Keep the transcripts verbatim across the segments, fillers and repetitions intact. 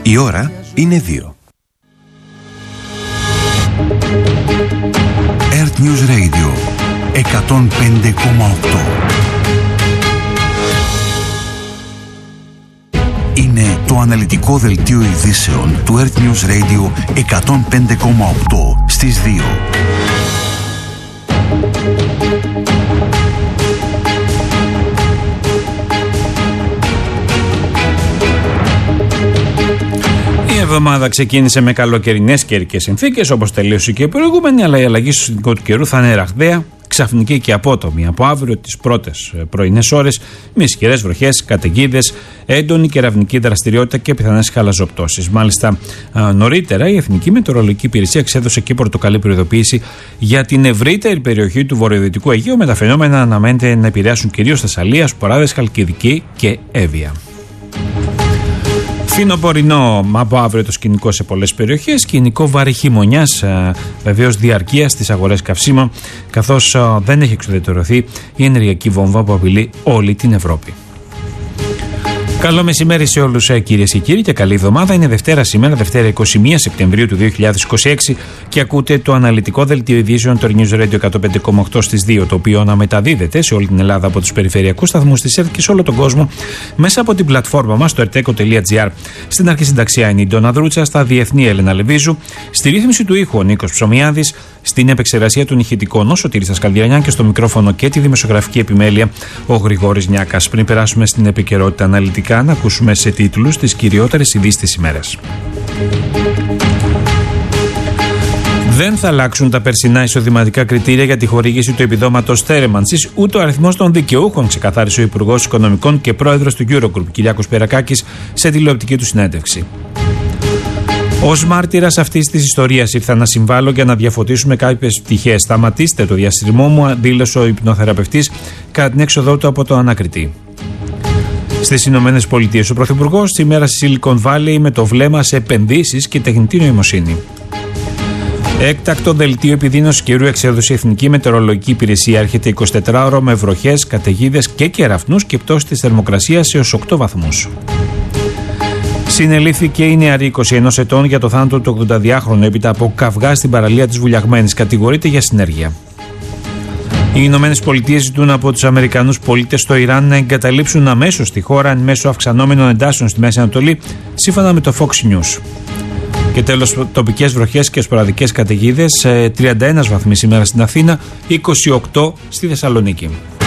Η ώρα είναι δύο. Earth News Radio εκατόν πέντε κόμμα οκτώ. Είναι το αναλυτικό δελτίο ειδήσεων του Earth News Radio εκατόν πέντε κόμμα οκτώ στις δύο. Η εβδομάδα ξεκίνησε με καλοκαιρινές καιρικές συνθήκες, όπως τελείωσε και η προηγούμενη, αλλά η αλλαγή στο συνθηκό του καιρού θα είναι ραγδαία, ξαφνική και απότομη από αύριο τις πρώτες πρωινές ώρες, με ισχυρές βροχές, καταιγίδες, έντονη κεραυνική δραστηριότητα και πιθανές χαλαζοπτώσεις. Μάλιστα, νωρίτερα η Εθνική Μετεωρολογική Υπηρεσία εξέδωσε και πορτοκαλί προειδοποίηση για την ευρύτερη περιοχή του βορειοδυτικού Αιγαίου, με τα φαινόμενα να αναμένεται να επηρεάσουν κυρίως Θεσσαλία, Σποράδες, Χαλκιδική και Εύβοια. Φθινοπορεινό από αύριο το σκηνικό σε πολλές περιοχές, σκηνικό βαρύ χειμωνιάς, βεβαίως διαρκείας στις αγορές καυσίμων, καθώς δεν έχει εξουδετερωθεί η ενεργειακή βόμβα που απειλεί όλη την Ευρώπη. Καλό μεσημέρι σε όλους, κυρίες και κύριοι, και καλή εβδομάδα. Είναι Δευτέρα σήμερα, Δευτέρα εικοστή πρώτη Σεπτεμβρίου του δύο χιλιάδες είκοσι έξι, και ακούτε το αναλυτικό δελτίο ειδήσεων του News Radio εκατόν πέντε κόμμα οκτώ στις δύο, το οποίο αναμεταδίδεται σε όλη την Ελλάδα από τους περιφερειακούς σταθμούς της ΕΡΤ και σε όλο τον κόσμο μέσα από την πλατφόρμα μας, το ερτέκο τελεία τζι άρ. Στην αρχή συνταξιά είναι η Ντόνα Δρούτσα, στα διεθνή Έλενα Λεβίζου, στη ρύθμιση του ήχου ο Νίκος Ψωμιάδης, στην επεξεργασία των ηχητικών ο Σωτήρης Δασκαλδιανιάν και στο μικρόφωνο και τη δημοσιογραφική επιμέλεια ο Γρηγόρης Νιάκας. Πριν περάσουμε στην επικαιρότητα αναλυτικά, να ακούσουμε σε τίτλους τις κυριότερες ειδήσεις της ημέρας. Δεν θα αλλάξουν τα περσινά εισοδηματικά κριτήρια για τη χορήγηση του επιδόματος θέρεμανσης, ούτε ο αριθμός των δικαιούχων, ξεκαθάρισε ο Υπουργός Οικονομικών και Πρόεδρος του Eurogroup, Κυριάκος Περακάκης, σε τηλεοπτική του συνέντευξη. Ως μάρτυρας αυτής της ιστορίας ήρθα να συμβάλλω για να διαφωτίσουμε κάποιες πτυχές. Σταματήστε το διαστημό μου, δήλωσε ο υπνοθεραπευτής κατά την έξοδό του από το ανακριτή. Στις Ηνωμένες Πολιτείες, ο Πρωθυπουργός σήμερα στη Silicon Valley με το βλέμμα σε επενδύσεις και τεχνητή νοημοσύνη. Έκτακτο δελτίο επιδείνωσης καιρού εξέδωσε η Εθνική Μετεωρολογική Υπηρεσία. Έρχεται εικοσιτετράωρο με βροχές, καταιγίδες και κεραυνούς και πτώση της θερμοκρασίας έως οκτώ βαθμούς. Συνελήφθηκε η νεαρή είκοσι ενός ετών για το θάνατο του ογδονταδυάχρονου έπειτα από καυγά στην παραλία της Βουλιαγμένης. Κατηγορείται για συνέργεια. Οι Ηνωμένες Πολιτείες ζητούν από τους Αμερικανούς πολίτες στο Ιράν να εγκαταλείψουν αμέσως τη χώρα εν μέσω αυξανόμενων εντάσεων στη Μέση Ανατολή, σύμφωνα με το Fox News. Και τέλος, τοπικές βροχές και σποραδικές καταιγίδες, τριάντα ένα βαθμοί σήμερα στην Αθήνα, είκοσι οκτώ στη Θεσσαλονίκη.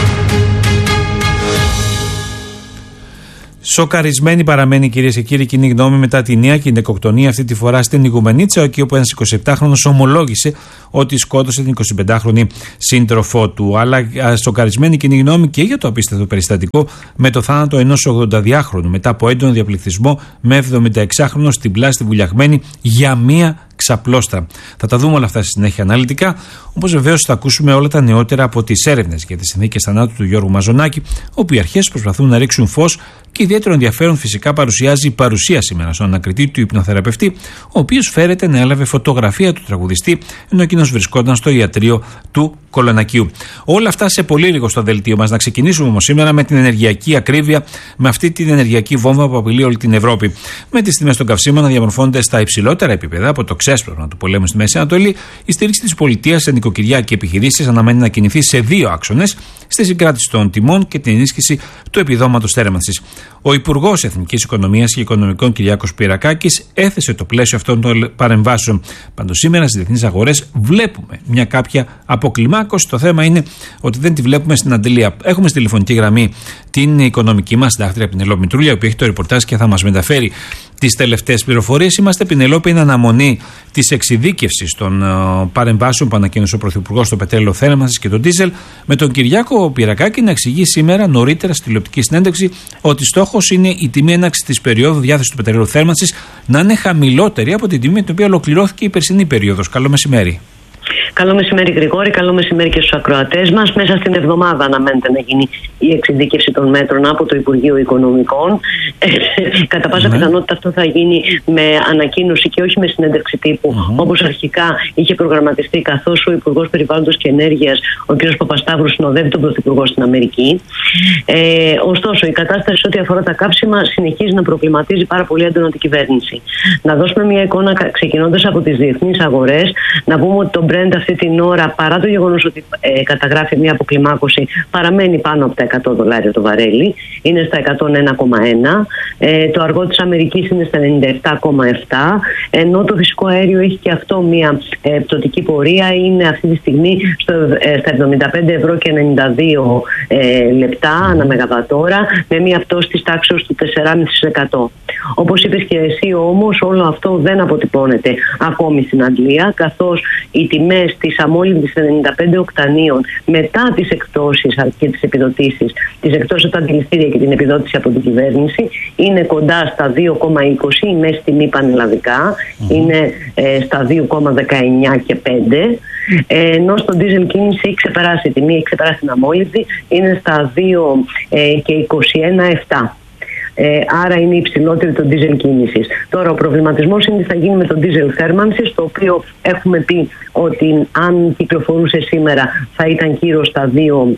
Σοκαρισμένη παραμένει, κυρίες και κύριοι, κοινή γνώμη μετά τη νέα γυναικοκτονία, αυτή τη φορά στην Ιγουμενίτσα, εκεί όπου ένας εικοσιεπτάχρονος ομολόγησε ότι σκότωσε την εικοσιπεντάχρονη σύντροφό του. Αλλά σοκαρισμένη κοινή γνώμη και για το απίστευτο περιστατικό με το θάνατο ενός ογδονταδυάχρονου μετά από έντονο διαπληκτισμό με εβδομηνταεξάχρονο στην πλάση στη Βουλιαγμένη για μία ξαπλώστα. Θα τα δούμε όλα αυτά στη συνέχεια αναλυτικά, όπως βεβαίως θα ακούσουμε όλα τα νεότερα από τις έρευνες για τις συνθήκες θανάτου του Γιώργου Μαζονάκη, όπου οι αρχές προσπαθούν να ρίξουν φως, και ιδιαίτερο ενδιαφέρον φυσικά παρουσιάζει η παρουσία σήμερα στον ανακριτή του υπνοθεραπευτή, ο οποίος φέρεται να έλαβε φωτογραφία του τραγουδιστή, ενώ εκείνος βρισκόταν στο ιατρείο του Κολονακίου. Όλα αυτά σε πολύ λίγο στο δελτίο μας. Να ξεκινήσουμε όμως σήμερα με την ενεργειακή ακρίβεια, με αυτή την ενεργειακή βόμβα που απειλεί όλη την Ευρώπη. Με τις τιμές των καυσίμων να διαμορφώνονται στα υψηλότερα επίπεδα από το ξέσπασμα του πολέμου στη Μέση Ανατολή, η στήριξη της πολιτείας σε νοικοκυριά και επιχειρήσεις αναμένει να κινηθεί σε δύο άξονες: στη συγκράτηση των τιμών και την ενίσχυση του επιδόματος θέρμανσης. Ο Υπουργός Εθνικής Οικονομίας και Οικονομικών, Κυριάκος Πυρακάκης, έθεσε το πλαίσιο αυτών των παρεμβάσεων. Πάντως, σήμερα στις διεθνείς αγορές βλέπουμε μια κάποια αποκλιμάκωση. Το θέμα είναι ότι δεν τη βλέπουμε στην αντιλία. Έχουμε στη τηλεφωνική γραμμή την οικονομική μας συντάκτρια Πινελόπη Μητρούλια, που έχει το ρεπορτάζ και θα μας μεταφέρει τις τελευταίες πληροφορίες. Είμαστε, Πινελόπη, εν αναμονή της εξειδίκευσης των uh, παρεμβάσεων που ανακοίνωσε ο Πρωθυπουργός στο πετρέλαιο θέρμανσης και τον ντίζελ, με τον Κυριάκο Πυρακάκη να εξηγεί σήμερα νωρίτερα στη τηλεοπτική συνέντευξη ότι στόχος είναι η τιμή έναρξης της περίοδου διάθεσης του πετρελαίου θέρμανσης να είναι χαμηλότερη από την τιμή με την οποία ολοκληρώθηκε η περσινή περίοδος. Καλό μεσημέρι. Καλό μεσημέρι, Γρηγόρη. Καλό μεσημέρι και στους ακροατές μας. Μέσα στην εβδομάδα αναμένεται να γίνει η εξειδίκευση των μέτρων από το Υπουργείο Οικονομικών. Κατά πάσα ναι. πιθανότητα αυτό θα γίνει με ανακοίνωση και όχι με συνέντευξη τύπου, mm-hmm. όπως αρχικά είχε προγραμματιστεί, καθώς ο Υπουργός Περιβάλλοντος και Ενέργειας, ο κ. Παπασταύρου, συνοδεύει τον Πρωθυπουργό στην Αμερική. Ε, ωστόσο, η κατάσταση ό,τι αφορά τα καύσιμα συνεχίζει να προβληματίζει πάρα πολύ έντονα την κυβέρνηση. Να δώσουμε μια εικόνα ξεκινώντας από τις διεθνείς αγορές, να πούμε ότι το Brent αυτή την ώρα, παρά το γεγονός ότι ε, καταγράφει μια αποκλιμάκωση, παραμένει πάνω από τα εκατό δολάρια το βαρέλι, είναι στα εκατόν ένα κόμμα ένα. Ε, το αργό της Αμερικής είναι στα ενενήντα επτά κόμμα επτά, ενώ το φυσικό αέριο έχει και αυτό μια ε, πτωτική πορεία, είναι αυτή τη στιγμή στο, ε, στα εβδομήντα πέντε ευρώ και ενενήντα δύο ε, λεπτά ανά μεγαβατόρα, με μια πτώση της τάξης του τέσσερα κόμμα πέντε τοις εκατό. Όπως είπες και εσύ όμως, όλο αυτό δεν αποτυπώνεται ακόμη στην Αγγλία, καθώς οι τιμές της αμόλυντης ενενήντα πέντε οκτανίων μετά τις εκτόσεις και τις επιδοτήσεις, τις εκτόσεις από τα αντιληστήρια και την επιδότηση από την κυβέρνηση, είναι κοντά στα δύο κόμμα είκοσι, η μέση τιμή πανελλαδικά mm. είναι ε, στα δύο κόμμα δεκαεννιά και πέντε, ε, ενώ στο ντίζελ κίνηση έχει ξεπεράσει η τιμή, έχει ξεπεράσει την αμόλυντη, είναι στα δύο και είκοσι ένα κόμμα επτά. Ε, άρα είναι υψηλότερη το ντίζελ κίνησης. Τώρα ο προβληματισμός είναι τι θα γίνει με το ντίζελ θέρμανσης, το οποίο έχουμε πει ότι αν κυκλοφορούσε σήμερα θα ήταν γύρω στα δύο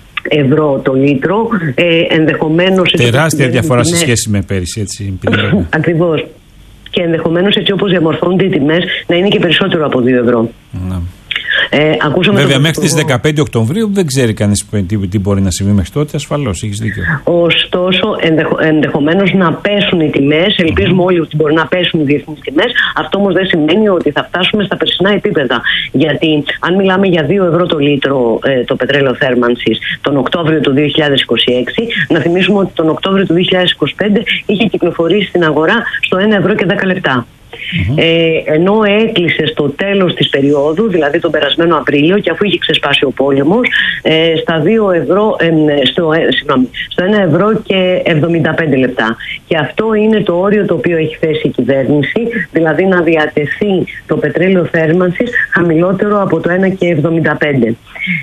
ευρώ το λίτρο. Ε, ενδεχομένως... Τεράστια διαφορά σε σχέση με πέρυσι, έτσι. Ακριβώς. Και ενδεχομένως έτσι όπως διαμορφώνονται οι τιμές να είναι και περισσότερο από δύο ευρώ. Να. Ε, Βέβαια, μέχρι τις δεκαπέντε Οκτωβρίου δεν ξέρει κανείς τι, τι μπορεί να συμβεί μέχρι τότε. Ασφαλώς, έχεις δίκιο. Ωστόσο, ενδεχο, ενδεχομένως να πέσουν οι τιμές. Ελπίζουμε mm-hmm. όλοι ότι μπορεί να πέσουν οι διεθνείς τιμές. Αυτό όμως δεν σημαίνει ότι θα φτάσουμε στα περσινά επίπεδα. Γιατί αν μιλάμε για δύο ευρώ το λίτρο ε, το πετρέλαιο θέρμανσης τον Οκτώβριο του δύο χιλιάδες είκοσι έξι, να θυμίσουμε ότι τον Οκτώβριο του δύο χιλιάδες είκοσι πέντε είχε κυκλοφορήσει στην αγορά στο ένα ευρώ και δέκα λεπτά. Mm-hmm. Ε, ενώ έκλεισε στο τέλος της περίοδου, δηλαδή τον περασμένο Απρίλιο, και αφού είχε ξεσπάσει ο πόλεμος, ε, στα δύο ευρώ, ε, στο, ε, συγγνώμη, στο ένα ευρώ και εβδομήντα πέντε λεπτά. Και αυτό είναι το όριο το οποίο έχει θέσει η κυβέρνηση, δηλαδή να διατεθεί το πετρέλαιο θέρμανσης χαμηλότερο από το ένα και εβδομήντα πέντε.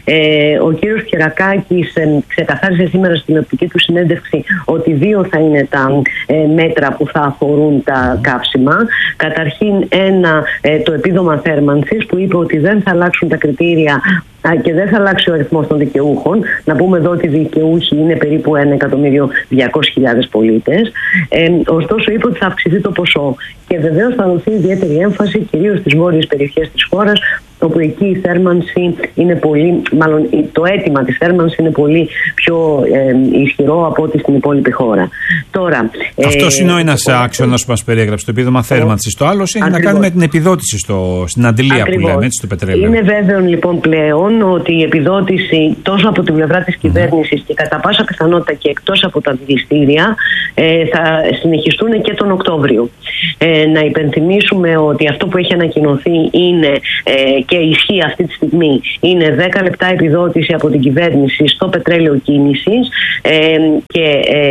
Ε, ο κύριος Κερακάκης ε, ξεκαθάρισε σήμερα στην οπτική του συνέντευξη ότι δύο θα είναι τα ε, μέτρα που θα αφορούν τα καύσιμα. Καταρχήν ένα, ε, το επίδομα θέρμανσης, που είπε ότι δεν θα αλλάξουν τα κριτήρια και δεν θα αλλάξει ο αριθμός των δικαιούχων. Να πούμε εδώ ότι οι δικαιούχοι είναι περίπου ένα εκατομμύριο διακόσιες χιλιάδες πολίτες. Ε, ωστόσο είπε ότι θα αυξηθεί το ποσό και βεβαίως θα δοθεί ιδιαίτερη έμφαση κυρίως στις βόρειες περιοχές της χώρας, όπου εκεί η θέρμανση είναι πολύ, μάλλον το αίτημα της θέρμανσης είναι πολύ πιο ε, ισχυρό από ό,τι στην υπόλοιπη χώρα. Τώρα, αυτός ε, είναι ο ένας ε, άξονας που μας περιέγραψε, το επίδομα θέρμανσης. Το άλλο έχει ακριβώς να κάνει με την επιδότηση στο, στην αντιλία που λέμε, έτσι, στο πετρέλαιο. Είναι βέβαιο λοιπόν πλέον ότι η επιδότηση τόσο από την πλευρά της κυβέρνησης mm. και κατά πάσα πιθανότητα και εκτός από τα δηληστήρια ε, θα συνεχιστούν και τον Οκτώβριο. Ε, να υπενθυμίσουμε ότι αυτό που έχει ανακοινωθεί είναι ε, και ισχύει αυτή τη στιγμή, είναι δέκα λεπτά επιδότηση από την κυβέρνηση στο πετρέλαιο κίνησης ε, και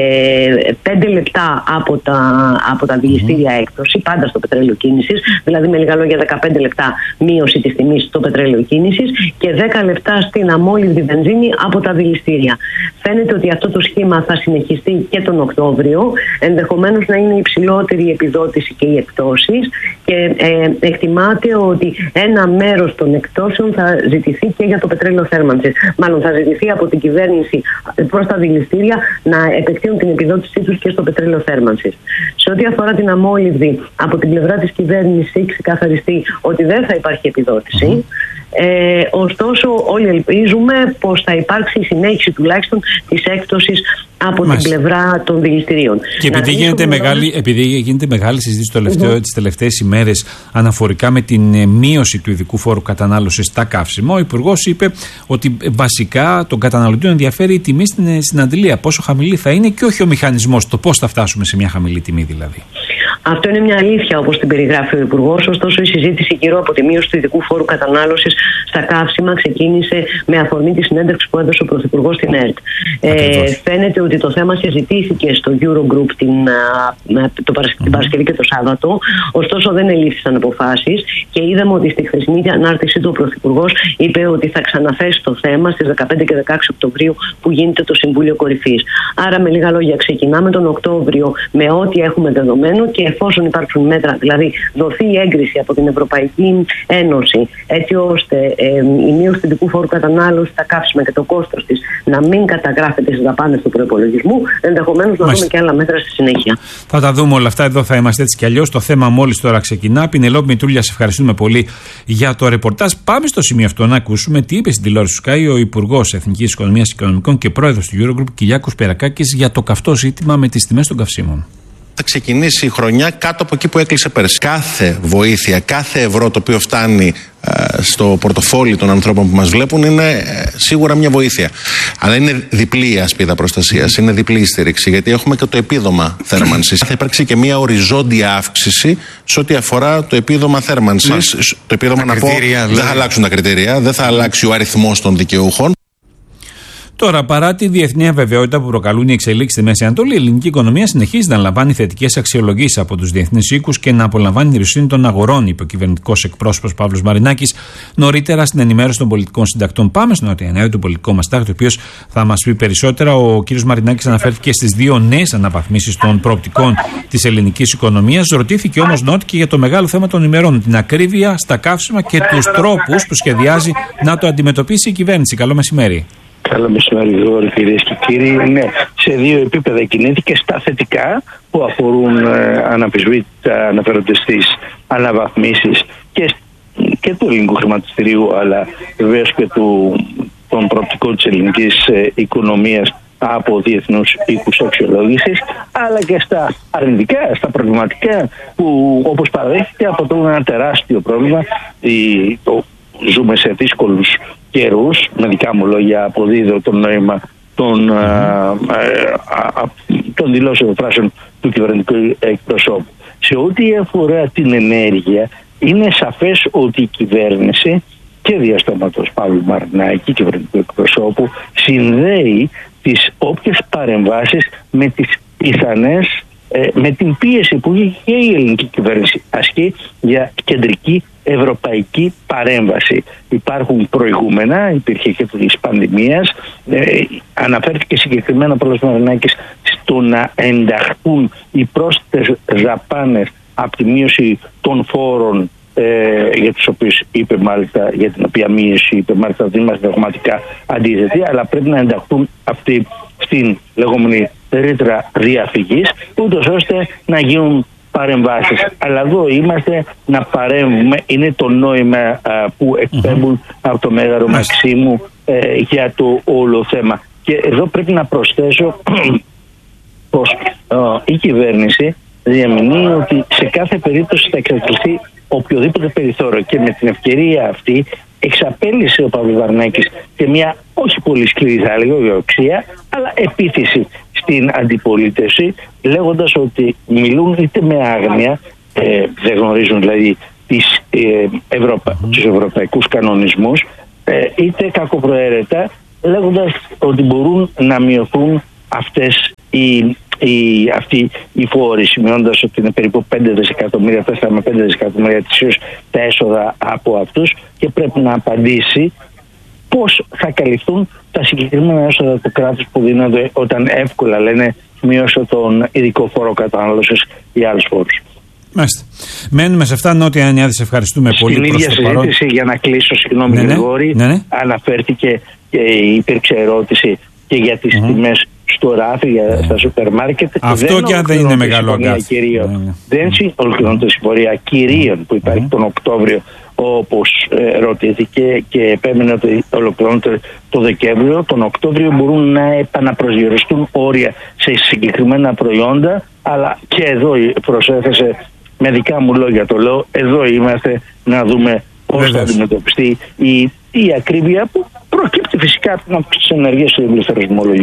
ε, πέντε λεπτά από τα, από τα δηληστήρια mm. έκπτωση, πάντα στο πετρέλαιο κίνησης, δηλαδή με λίγα λόγια δεκαπέντε λεπτά μείωση της τιμής στο πετρέλαιο κίνησης και δέκα λεπτά στην αμόλυντη βενζίνη από τα δηληστήρια. Φαίνεται ότι αυτό το σχήμα θα συνεχιστεί και τον Οκτώβριο, ενδεχομένως να είναι υψηλότερη η επιδότηση και οι εκτόσεις, και ε, εκτιμάται ότι ένα μέρος των εκτόσεων θα ζητηθεί και για το πετρέλαιο θέρμανσης. Μάλλον θα ζητηθεί από την κυβέρνηση προς τα δηληστήρια να επεκτείνουν την επιδότησή τους και στο πετρέλαιο θέρμανσης. Σε ό,τι αφορά την αμόλυντη, από την πλευρά της κυβέρνησης έχει ξεκαθαριστεί ότι δεν θα υπάρχει επιδότηση. Ε, ωστόσο όλοι ελπίζουμε πως θα υπάρξει η συνέχιση τουλάχιστον της έκπτωσης από Μάλιστα. την πλευρά των δηληστηρίων. Και επειδή γίνεται, μεγάλη, επειδή γίνεται μεγάλη συζήτηση τελευταίο, mm-hmm. τις τελευταίες ημέρες αναφορικά με την ε, μείωση του ειδικού φόρου κατανάλωσης στα καύσιμα, ο Υπουργός είπε ότι ε, βασικά τον καταναλωτή ενδιαφέρει η τιμή στην, στην αντιλία, πόσο χαμηλή θα είναι, και όχι ο μηχανισμός, το πώς θα φτάσουμε σε μια χαμηλή τιμή δηλαδή. Αυτό είναι μια αλήθεια, όπως την περιγράφει ο Υπουργός. Ωστόσο, η συζήτηση γύρω από τη μείωση του ειδικού φόρου κατανάλωσης στα καύσιμα ξεκίνησε με αφορμή τη συνέντευξη που έδωσε ο Πρωθυπουργός στην ΕΡΤ. Ε, φαίνεται ότι το θέμα συζητήθηκε στο Eurogroup την, το, mm-hmm. την Παρασκευή και το Σάββατο. Ωστόσο, δεν ελήφθησαν αποφάσεις και είδαμε ότι στη χθεσινή ανάρτησή του ο Πρωθυπουργός είπε ότι θα ξαναθέσει το θέμα στις δεκαπέντε και δεκαέξι Οκτωβρίου που γίνεται το Συμβούλιο Κορυφής. Άρα, με λίγα λόγια, ξεκινάμε τον Οκτώβριο με ό,τι έχουμε δεδομένο και εφόσον υπάρξουν μέτρα, δηλαδή δοθεί η έγκριση από την Ευρωπαϊκή Ένωση, έτσι ώστε ε, η μείωση του ειδικού φόρου κατανάλωσης στα καύσιμα και το κόστος της να μην καταγράφεται στις δαπάνες του προϋπολογισμού, ενδεχομένως να δούμε και άλλα μέτρα στη συνέχεια. Θα τα δούμε όλα αυτά. Εδώ θα είμαστε έτσι κι αλλιώς. Το θέμα μόλις τώρα ξεκινά. Πινελόπη Μητρούλια, σε ευχαριστούμε πολύ για το ρεπορτάζ. Πάμε στο σημείο αυτό να ακούσουμε τι είπε στην τηλεόραση του Sky ο Υπουργός Εθνικής Οικονομίας και Οικονομικών και Πρόεδρος του Eurogroup, Κυριάκος Περακάκης, για το καυτό ζήτημα με τις τιμές των καυσίμων. Θα ξεκινήσει η χρονιά κάτω από εκεί που έκλεισε πέρσι. Κάθε βοήθεια, κάθε ευρώ το οποίο φτάνει ε, στο πορτοφόλι των ανθρώπων που μας βλέπουν είναι ε, σίγουρα μια βοήθεια. Αλλά είναι διπλή η ασπίδα προστασίας, είναι διπλή η στήριξη, γιατί έχουμε και το επίδομα θέρμανσης. Θα υπάρξει και μια οριζόντια αύξηση σε ό,τι αφορά το επίδομα θέρμανσης. Μας, το επίδομα να πω, δεν θα αλλάξουν τα κριτήρια, δεν θα αλλάξει ο αριθμός των δικαιούχων. Τώρα, παρά τη διεθνή αβεβαιότητα που προκαλούν οι εξελίξεις στη Μέση Ανατολή, η ελληνική οικονομία συνεχίζει να λαμβάνει θετικές αξιολογήσεις από τους διεθνείς οίκους και να απολαμβάνει τη ρουσίνη των αγορών, είπε ο κυβερνητικός εκπρόσωπος Παύλος Μαρινάκης νωρίτερα στην ενημέρωση των πολιτικών συντακτών. Πάμε στο νοτιοανατολικό του πολιτικό μας τάκτη, ο οποίος θα μας πει περισσότερα. Ο κ. Μαρινάκης αναφέρθηκε στις δύο νέες αναβαθμίσεις των προοπτικών της ελληνικής οικονομίας. Ρωτήθηκε όμως νότι και για το μεγάλο θέμα των ημερών, την ακρίβεια στα καύσιμα και τους τρόπους που σχεδιάζει να το αντιμετωπίσει η κυβέρνηση. Καλό μεσημέρι. Καλό μεσημέρι, Γρηγόρη, κυρίες και κύριοι. Ναι, σε δύο επίπεδα κινήθηκε στα θετικά που αφορούν ε, αναμφισβήτητα αναφέρονται στις αναβαθμίσεις και, και του ελληνικού χρηματιστηρίου, αλλά βεβαίως και του, των προοπτικών της ελληνικής ε, οικονομίας από διεθνούς οίκους αξιολόγησης, αλλά και στα αρνητικά, στα προβληματικά που, όπως παραδέχεται, αποτελούν ένα τεράστιο πρόβλημα. Η, το, ζούμε σε δύσκολους καιρούς, με δικά μου λόγια αποδίδω το νόημα των, mm. α, α, α, των δηλώσεων φράσεων του κυβερνητικού εκπροσώπου. Σε ό,τι αφορά την ενέργεια, είναι σαφές ότι η κυβέρνηση και διαστόματος Παύλου Μαρινάκη, κυβερνητικού εκπροσώπου, συνδέει τις όποιες παρεμβάσεις με τις πιθανές, ε, με την πίεση που και η ελληνική κυβέρνηση ασκεί για κεντρική ευρωπαϊκή παρέμβαση. Υπάρχουν προηγούμενα, υπήρχε και της πανδημίας, ε, αναφέρθηκε συγκεκριμένα ο κ. Μαρινάκης στο να ενταχθούν οι πρόσθετες δαπάνες από τη μείωση των φόρων, ε, για τους οποίους είπε μάλιστα, για την οποία μείωση είπε μάλιστα δεν είμαστε πραγματικά αντίθετοι, αλλά πρέπει να ενταχθούν αυτοί στην λεγόμενη ρήτρα διαφυγής, ούτως ώστε να γίνουν παρεμβάσεις. Αλλά εδώ είμαστε να παρέμβουμε, είναι το νόημα α, που εκπέμπουν mm-hmm. από το Μέγαρο Μαξίμου ε, για το όλο θέμα. Και εδώ πρέπει να προσθέσω πως α, η κυβέρνηση διαμηνύει ότι σε κάθε περίπτωση θα εξαρτηθεί οποιοδήποτε περιθώριο, και με την ευκαιρία αυτή εξαπέλυσε ο Παύλος Μαρινάκης και μια όχι πολύ σκληρή, θα έλεγα, βιοξία, αλλά επίθεση στην αντιπολίτευση, λέγοντας ότι μιλούν είτε με άγνοια, ε, δεν γνωρίζουν δηλαδή τις, ε, Ευρωπα... mm-hmm. τους ευρωπαϊκούς κανονισμούς, ε, είτε κακοπροαίρετα, λέγοντας ότι μπορούν να μειωθούν αυτές οι, οι, αυτοί οι φόροι, σημειώντας ότι είναι περίπου πέντε δισεκατομμύρια, τέσσερα με πέντε δισεκατομμύρια ετησίως τα έσοδα από αυτούς, και πρέπει να απαντήσει πώς θα καλυφθούν τα συγκεκριμένα έσοδα του κράτους που δίνονται όταν εύκολα λένε μείωσε τον ειδικό φόρο κατανάλωσης ή άλλους φόρους. Μάλιστα. Μένουμε σε αυτά. Νότια Ανιάδη, σε ευχαριστούμε Στην πολύ. Στην ίδια συζήτηση, παρόν... για να κλείσω, συγγνώμη ναι, Γρηγόρη, ναι, ναι. αναφέρθηκε και υπήρξε ερώτηση και για τις mm-hmm. τιμές στο ράφι, για, mm. στα σούπερ μάρκετ. Αυτό δεν και αν δεν είναι μεγάλο αγκάθι. Mm. Δεν ολοκληρώνεται η συμφωνία κυρίων που υπάρχει mm. τον Οκτώβριο, όπως ε, ρωτήθηκε, και επέμενε ότι ολοκληρώνεται το Δεκέμβριο. Τον Οκτώβριο μπορούν να επαναπροσδιοριστούν όρια σε συγκεκριμένα προϊόντα, αλλά και εδώ προσέθεσε, με δικά μου λόγια το λέω, εδώ είμαστε να δούμε πώς θα αντιμετωπιστεί η, η ακρίβεια που προκύπτει φυσικά από τις ενεργείες του ελευθερισμού λογικού.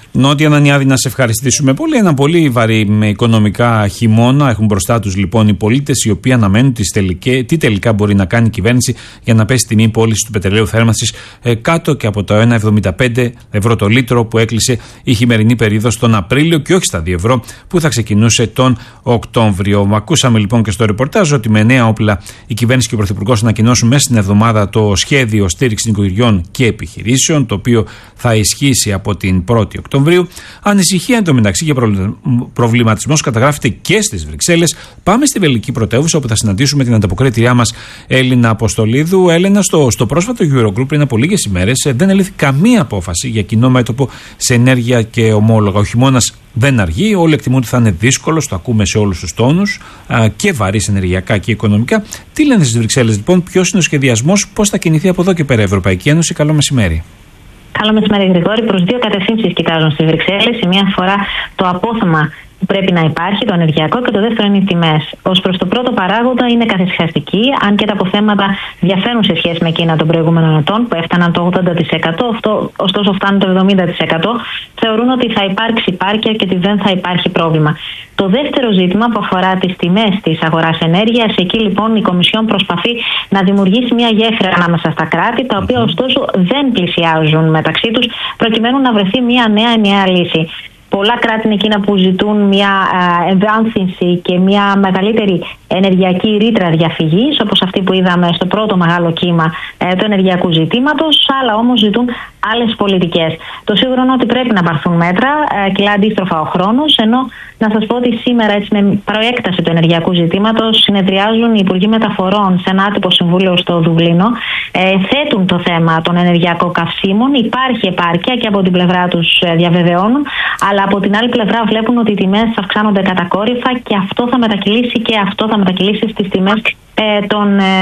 Νότια Ανανιάδη, να σε ευχαριστήσουμε πολύ. Ένα πολύ βαρύ με οικονομικά χειμώνα έχουν μπροστά τους λοιπόν οι πολίτες, οι οποίοι αναμένουν τις τελικές, τι τελικά μπορεί να κάνει η κυβέρνηση για να πέσει τιμή πώληση του πετρελαίου θέρμανσης ε, κάτω και από το ένα κόμμα εβδομήντα πέντε ευρώ το λίτρο που έκλεισε η χειμερινή περίοδος τον Απρίλιο και όχι στα δύο ευρώ που θα ξεκινούσε τον Οκτώβριο. Ακούσαμε λοιπόν και στο ρεπορτάζ ότι με νέα όπλα η κυβέρνηση και ο Πρωθυπουργός ανακοινώσουν μέσα στην εβδομάδα το σχέδιο στήριξη νοικοκυριών και επιχειρήσεων, το οποίο θα ισχύσει από την πρώτη Οκτωβρίου. Ανησυχία εντωμεταξύ και προβληματισμός καταγράφεται και στις Βρυξέλλες. Πάμε στη βελγική πρωτεύουσα, όπου θα συναντήσουμε την ανταποκρίτριά μας Έλληνα Αποστολίδου. Έλενα, στο, στο πρόσφατο Eurogroup πριν από λίγες ημέρες δεν ελήφθη καμία απόφαση για κοινό μέτωπο σε ενέργεια και ομόλογα. Ο χειμώνας δεν αργεί. Όλοι εκτιμούν ότι θα είναι δύσκολο, το ακούμε σε όλους τους τόνους, και βαρύς ενεργειακά και οικονομικά. Τι λένε στις Βρυξέλλες λοιπόν, ποιος είναι ο σχεδιασμός, πώς θα κινηθεί από εδώ και πέρα η Ευρωπαϊκή Ένωση? Καλό μεσημέρι. Καλό μεσημέρι, Γρηγόρη. Προς δύο κατευθύνσεις κοιτάζουν στις Βρυξέλλες. Η μία αφορά το απόθεμα που πρέπει να υπάρχει, το ενεργειακό, και το δεύτερο είναι οι τιμές. Ως προς το πρώτο παράγοντα είναι καθησυχαστική, αν και τα αποθέματα διαφέρουν σε σχέση με εκείνα των προηγούμενων ετών που έφταναν το ογδόντα τοις εκατό, αυτό, ωστόσο φτάνουν το εβδομήντα τοις εκατό. Θεωρούν ότι θα υπάρξει πάρκια και ότι δεν θα υπάρχει πρόβλημα. Το δεύτερο ζήτημα που αφορά τις τιμές της αγοράς ενέργειας, εκεί λοιπόν η Κομισιόν προσπαθεί να δημιουργήσει μια γέφυρα ανάμεσα στα κράτη, τα οποία ωστόσο δεν πλησιάζουν μεταξύ τους, προκειμένου να βρεθεί μια νέα ενιαία λύση. Πολλά κράτη είναι εκείνα που ζητούν μια ευάνθυνση και μια μεγαλύτερη ενεργειακή ρήτρα διαφυγής, όπως αυτή που είδαμε στο πρώτο μεγάλο κύμα ε, του ενεργειακού ζητήματος, άλλα όμως ζητούν άλλες πολιτικές. Το σίγουρο είναι ότι πρέπει να πάρθουν μέτρα, ε, κυλά αντίστροφα ο χρόνος, ενώ να σας πω ότι σήμερα, έτσι, με προέκταση του ενεργειακού ζητήματος, συνεδριάζουν οι Υπουργοί Μεταφορών σε ένα άτυπο συμβούλιο στο Δουβλίνο, ε, θέτουν το θέμα των ενεργειακών καυσίμων, υπάρχει επάρκεια και από την πλευρά τους ε, διαβεβαιώνουν, αλλά από την άλλη πλευρά βλέπουν ότι οι τιμές αυξάνονται κατακόρυφα και αυτό θα μετακυλήσει και αυτό θα μετακυλήσει στις τιμές ε, των ε,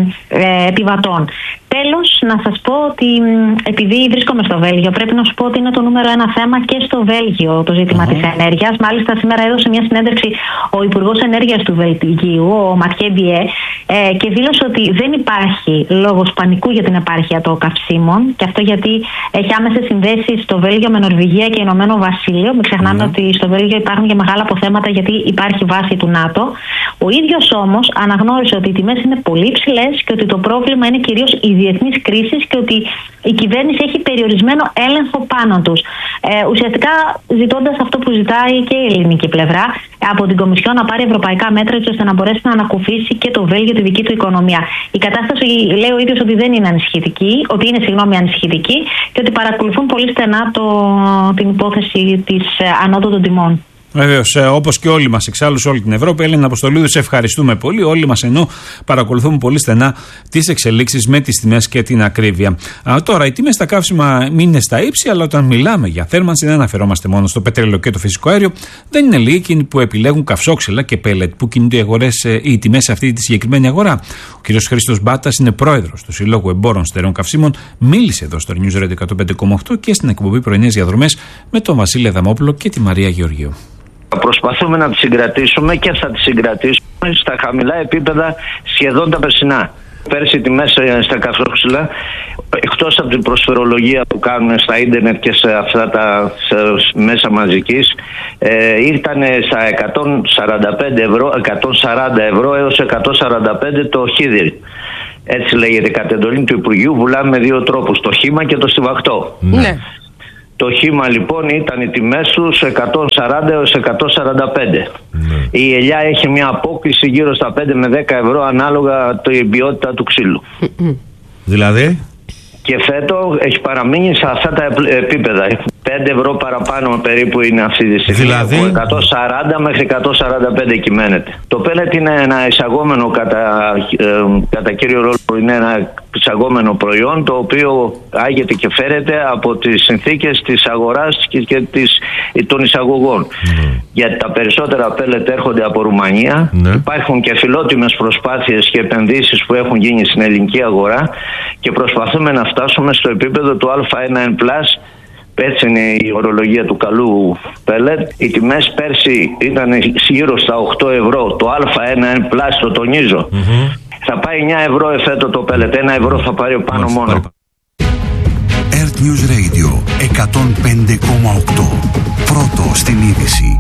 ε, επιβατών. Τέλος, να σας πω ότι επειδή βρίσκομαι στο Βέλγιο, πρέπει να σου πω ότι είναι το νούμερο ένα θέμα και στο Βέλγιο το ζήτημα uh-huh. της ενέργειας. Μάλιστα, σήμερα έδωσε μια συνέντευξη ο Υπουργός Ενέργειας του Βελγίου, ο Ματιέ Μπιέ, ε, και δήλωσε ότι δεν υπάρχει λόγος πανικού για την επάρκεια των καυσίμων. Και αυτό γιατί έχει άμεσες συνδέσεις στο Βέλγιο με Νορβηγία και Ηνωμένο Βασίλειο. Μην ξεχνάμε uh-huh. ότι στο Βέλγιο υπάρχουν και μεγάλα αποθέματα γιατί υπάρχει βάση του ΝΑΤΟ. Ο ίδιος όμως αναγνώρισε ότι οι τιμές είναι πολύ ψηλές και ότι το πρόβλημα είναι κυρίως η διεθνής κρίση και ότι η κυβέρνηση έχει περιορισμένο έλεγχο πάνω τους. Ε, ουσιαστικά ζητώντας αυτό που ζητάει και η ελληνική πλευρά από την Κομισιόν να πάρει ευρωπαϊκά μέτρα έτσι ώστε να μπορέσει να ανακουφίσει και το Βέλγιο τη δική του οικονομία. Η κατάσταση λέει ο ίδιος ότι δεν είναι ανησυχητική, ότι είναι συγγνώμη ανησυχητική και ότι παρακολουθούν πολύ στενά το, την υπόθεση της ανόδου των τιμών. Βεβαίως, όπως και όλοι μας εξάλλου σε όλη την Ευρώπη. Έλληνα Αποστολίδου, σε ευχαριστούμε πολύ. Όλοι μας ενώ παρακολουθούμε πολύ στενά τις εξελίξεις με τις τιμές και την ακρίβεια. Α, τώρα, οι τιμές στα καύσιμα είναι στα ύψη, αλλά όταν μιλάμε για θέρμανση δεν αναφερόμαστε μόνο στο πετρέλαιο και το φυσικό αέριο. Δεν είναι λίγοι εκείνοι που επιλέγουν καυσόξυλα και πέλετ που κινούνται οι, αγορές, οι τιμές σε αυτή τη συγκεκριμένη αγορά. Ο κ. Χρήστος Μπάτας είναι πρόεδρος του Συλλόγου Εμπόρων Στερεών Καυσίμων. Μίλησε εδώ στο News Radio εκατόν πέντε κόμμα οκτώ και στην εκπομπή Πρωινές Διαδρομές με τον Βασίλη Αδαμόπουλο και τη Μαρία Γεωργίου. Προσπαθούμε να τις συγκρατήσουμε και θα τις συγκρατήσουμε στα χαμηλά επίπεδα σχεδόν τα περσινά. Πέρσι οι τιμές στα καυσόξυλα, εκτός από την προσφερολογία που κάνουν στα ίντερνετ και σε αυτά τα σε μέσα μαζικής, ε, ήρθαν στα εκατόν σαράντα πέντε ευρώ, εκατόν σαράντα ευρώ έως εκατόν σαράντα πέντε το χίδι. Έτσι λέγεται κατ' εντολή του Υπουργείου. Βουλάμε με δύο τρόπους, το χύμα και το στιβαχτό. Ναι. Το χύμα λοιπόν ήταν οι τιμές τους εκατόν σαράντα έως εκατόν σαράντα πέντε. Ναι. Η ελιά έχει μια απόκληση γύρω στα πέντε με δέκα ευρώ ανάλογα την ποιότητα του ξύλου. Δηλαδή? Και φέτο έχει παραμείνει σε αυτά τα επίπεδα. πέντε ευρώ παραπάνω περίπου είναι αυτή τη στιγμή. Δηλαδή? Από εκατόν σαράντα μέχρι εκατόν σαράντα πέντε κυμαίνεται. Το πέλετ είναι ένα εισαγόμενο κατά, ε, κατά κύριο ρόλο, είναι ένα εισαγόμενο προϊόν το οποίο άγεται και φέρεται από τις συνθήκες της αγοράς και, και της, των εισαγωγών. Mm. Γιατί τα περισσότερα πέλετ έρχονται από Ρουμανία. Mm. Υπάρχουν και φιλότιμες προσπάθειες και επενδύσεις που έχουν γίνει στην ελληνική αγορά και προσπαθούμε να φτάσουμε στο επίπεδο του Α ένα N plus. Έτσι είναι η ορολογία του καλού πέλετ. Οι τιμές πέρσι ήταν γύρω στα οκτώ ευρώ. Το Α ένα N plus, το τονίζω. Mm-hmm. Θα πάει εννιά ευρώ εφέτο το πέλετ. ένα ευρώ θα πάρει πάνω μόνο. Earth News Radio εκατόν πέντε κόμμα οκτώ. Πρώτο στην είδηση.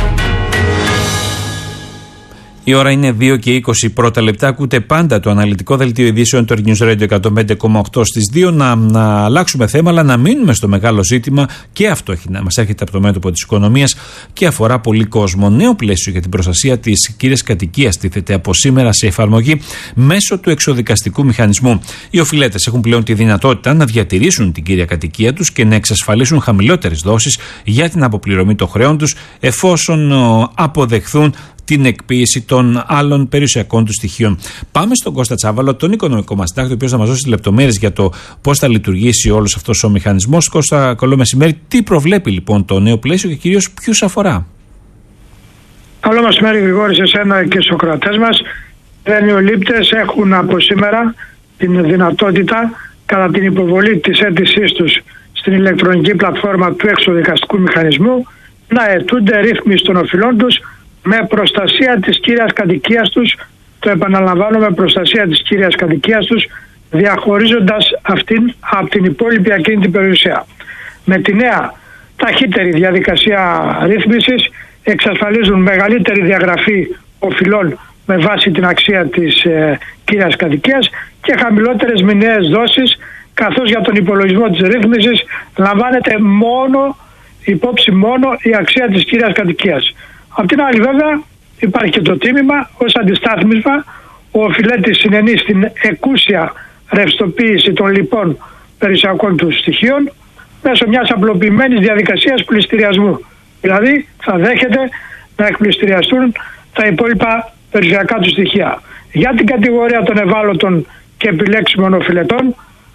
Η ώρα είναι δύο και είκοσι πρώτα λεπτά. Ακούτε πάντα το αναλυτικό δελτίο ειδήσεων του News Radio εκατόν πέντε κόμμα οκτώ στις δύο. Να, να αλλάξουμε θέμα, αλλά να μείνουμε στο μεγάλο ζήτημα. Και αυτό έχει, μας έρχεται από το μέτωπο της οικονομίας και αφορά πολύ κόσμο. Νέο πλαίσιο για την προστασία της κύριας κατοικίας τίθεται από σήμερα σε εφαρμογή μέσω του εξοδικαστικού μηχανισμού. Οι οφειλέτες έχουν πλέον τη δυνατότητα να διατηρήσουν την κύρια κατοικία τους και να εξασφαλίσουν χαμηλότερες δόσεις για την αποπληρωμή των χρέων τους, εφόσον ο, αποδεχθούν την εκποίηση των άλλων περιουσιακών του στοιχείων. Πάμε στον Κώστα Τσάβαλο, τον οικονομικό μας συντάκτη, ο οποίος θα μας δώσει λεπτομέρειες για το πώς θα λειτουργήσει όλος αυτός ο μηχανισμός. Κώστα, καλό μεσημέρι. Τι προβλέπει λοιπόν το νέο πλαίσιο και κυρίως ποιους αφορά? Καλό μεσημέρι, Γρηγόρη, σε εσένα και στους ακροατές μας. Οι δανειολήπτες έχουν από σήμερα την δυνατότητα, κατά την υποβολή της αίτησής τους στην ηλεκτρονική πλατφόρμα του εξοδικαστικού μηχανισμού, να αιτούνται ρύθμιση των οφειλών τους με προστασία της κύριας κατοικίας τους, το επαναλαμβάνω, με προστασία της κύριας κατοικίας τους, διαχωρίζοντας αυτήν από την υπόλοιπη ακίνητη περιουσία. Με τη νέα ταχύτερη διαδικασία ρύθμισης εξασφαλίζουν μεγαλύτερη διαγραφή οφειλών με βάση την αξία της ε, κύριας κατοικίας και χαμηλότερες μηνιαίες δόσεις, καθώς για τον υπολογισμό της ρύθμισης λαμβάνεται μόνο υπόψη μόνο η αξία της κύριας κατοικίας. Απ' την άλλη, βέβαια, υπάρχει και το τίμημα ως αντιστάθμισμα. Ο οφειλέτης συνενεί στην εκούσια ρευστοποίηση των λοιπών περιουσιακών του στοιχείων μέσω μιας απλοποιημένης διαδικασίας πληστηριασμού. Δηλαδή, θα δέχεται να εκπληστηριαστούν τα υπόλοιπα περιουσιακά του στοιχεία. Για την κατηγορία των ευάλωτων και επιλέξιμων οφειλετών,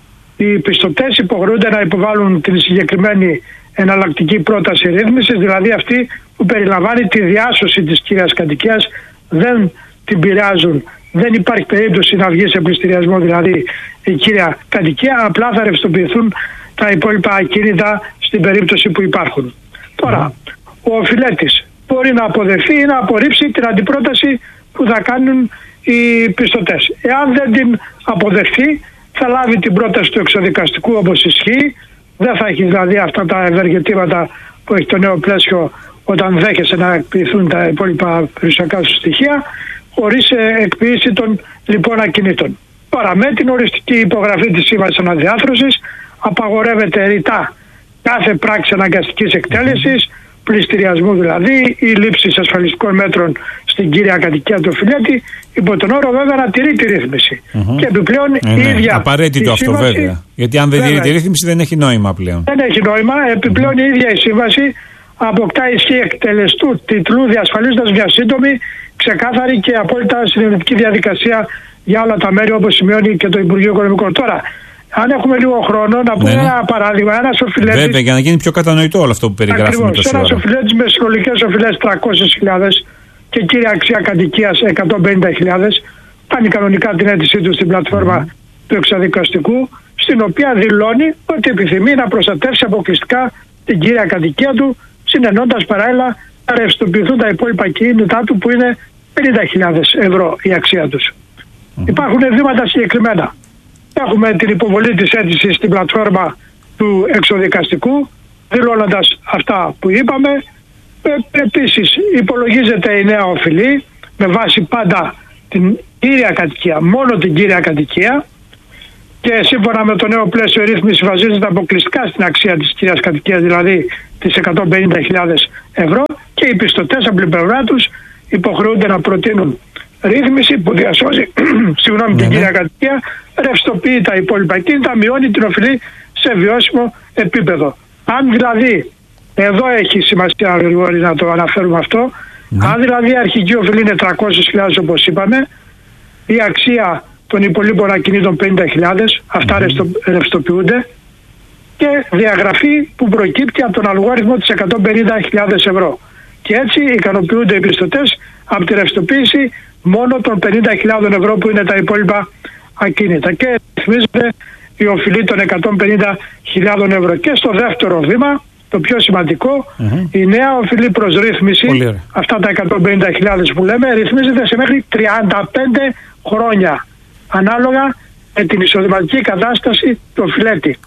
οι πιστωτές υποχρεούνται να υποβάλουν την συγκεκριμένη εναλλακτική πρόταση ρύθμισης, δηλαδή αυτή που περιλαμβάνει τη διάσωση της κύριας κατοικίας. Δεν την πειράζουν, δεν υπάρχει περίπτωση να βγει σε πληστηριασμό δηλαδή η κύρια κατοικία, απλά θα ρευστοποιηθούν τα υπόλοιπα ακίνητα στην περίπτωση που υπάρχουν. Τώρα, ο οφειλέτης μπορεί να αποδεχθεί ή να απορρίψει την αντιπρόταση που θα κάνουν οι πιστωτές. Εάν δεν την αποδεχθεί, θα λάβει την πρόταση του εξοδικαστικού όπως ισχύει. Δεν θα έχει δηλαδή αυτά τα ευεργετήματα που έχει το νέο πλαίσιο όταν δέχεσαι να εκποιηθούν τα υπόλοιπα περιουσιακά σου στοιχεία, χωρίς εκποίηση των λοιπόν ακινήτων. Τώρα, με την οριστική υπογραφή της Σύμβασης Αναδιάρθρωσης απαγορεύεται ρητά κάθε πράξη αναγκαστικής εκτέλεσης, πληστηριασμού δηλαδή, ή λήψης ασφαλιστικών μέτρων στην κύρια κατοικία του οφειλέτη, υπό τον όρο βέβαια να τηρεί τη ρύθμιση. Mm-hmm. Και επιπλέον ε, η ίδια. Ναι. Απαραίτητο αυτό σύμβαση, βέβαια. Γιατί αν δεν τηρεί τη ρύθμιση δεν έχει νόημα πλέον. Δεν έχει νόημα. Επιπλέον mm-hmm. η ίδια η σύμβαση αποκτά ισχύ εκτελεστού τίτλου, διασφαλίζοντας μια σύντομη, ξεκάθαρη και απόλυτα συνενετική διαδικασία για όλα τα μέρη, όπως σημειώνει και το Υπουργείο Οικονομικών. Τώρα, αν έχουμε λίγο χρόνο, να πούμε ναι, ένα παράδειγμα. Ένας οφειλέτης. Βέβαια, για να γίνει πιο κατανοητό όλο αυτό που περιγράφουμε. Ακριβώς. Ένας οφειλέτης με συνολικές οφειλές τριακόσιες χιλιάδες και κύρια αξία κατοικίας εκατόν πενήντα χιλιάδες, κάνει κανονικά την αίτησή του στην πλατφόρμα mm. του εξαδικαστικού, στην οποία δηλώνει ότι επιθυμεί να προστατεύσει αποκλειστικά την κύρια κατοικία του, συνενώντας παράλληλα να ρευστοποιηθούν τα υπόλοιπα κίνητά του, που είναι πενήντα χιλιάδες ευρώ η αξία τους. Mm. Υπάρχουν βήματα συγκεκριμένα. Έχουμε την υποβολή της αίτησης στην πλατφόρμα του εξοδικαστικού, δηλώνοντας αυτά που είπαμε. Ε, επίσης υπολογίζεται η νέα οφειλή με βάση πάντα την κύρια κατοικία, μόνο την κύρια κατοικία, και σύμφωνα με το νέο πλαίσιο η ρύθμιση βασίζεται αποκλειστικά στην αξία της κύριας κατοικίας, δηλαδή τις εκατόν πενήντα χιλιάδες ευρώ, και οι πιστωτές από την πλευρά τους υποχρεούνται να προτείνουν ρύθμιση που διασώζει συγγνώμη, ναι, την κύρια κατοικία, ρευστοποιεί τα υπόλοιπα κίνητα, μειώνει την οφειλή σε βιώσιμο επίπεδο. Αν δηλαδή, εδώ έχει σημασία Γρηγόρη να το αναφέρουμε αυτό, ναι, αν δηλαδή η αρχική οφειλή είναι τριακόσιες χιλιάδες όπως είπαμε, η αξία των υπολείπων ακινήτων πενήντα χιλιάδες, αυτά mm-hmm. ρευστοποιούνται, και διαγραφή που προκύπτει από τον αλγόριθμο της εκατόν πενήντα χιλιάδες ευρώ. Και έτσι ικανοποιούνται οι πιστωτές από τη ρευστοποίηση μόνο των πενήντα χιλιάδες ευρώ που είναι τα υπόλοιπα ακίνητα, και ρυθμίζεται η οφειλή των εκατόν πενήντα χιλιάδες ευρώ. Και στο δεύτερο βήμα, το πιο σημαντικό, mm-hmm. η νέα οφειλή προς ρύθμιση, αυτά τα εκατόν πενήντα χιλιάδες που λέμε, ρυθμίζεται σε μέχρι τριάντα πέντε χρόνια, ανάλογα με την εισοδηματική κατάσταση του οφειλέτη.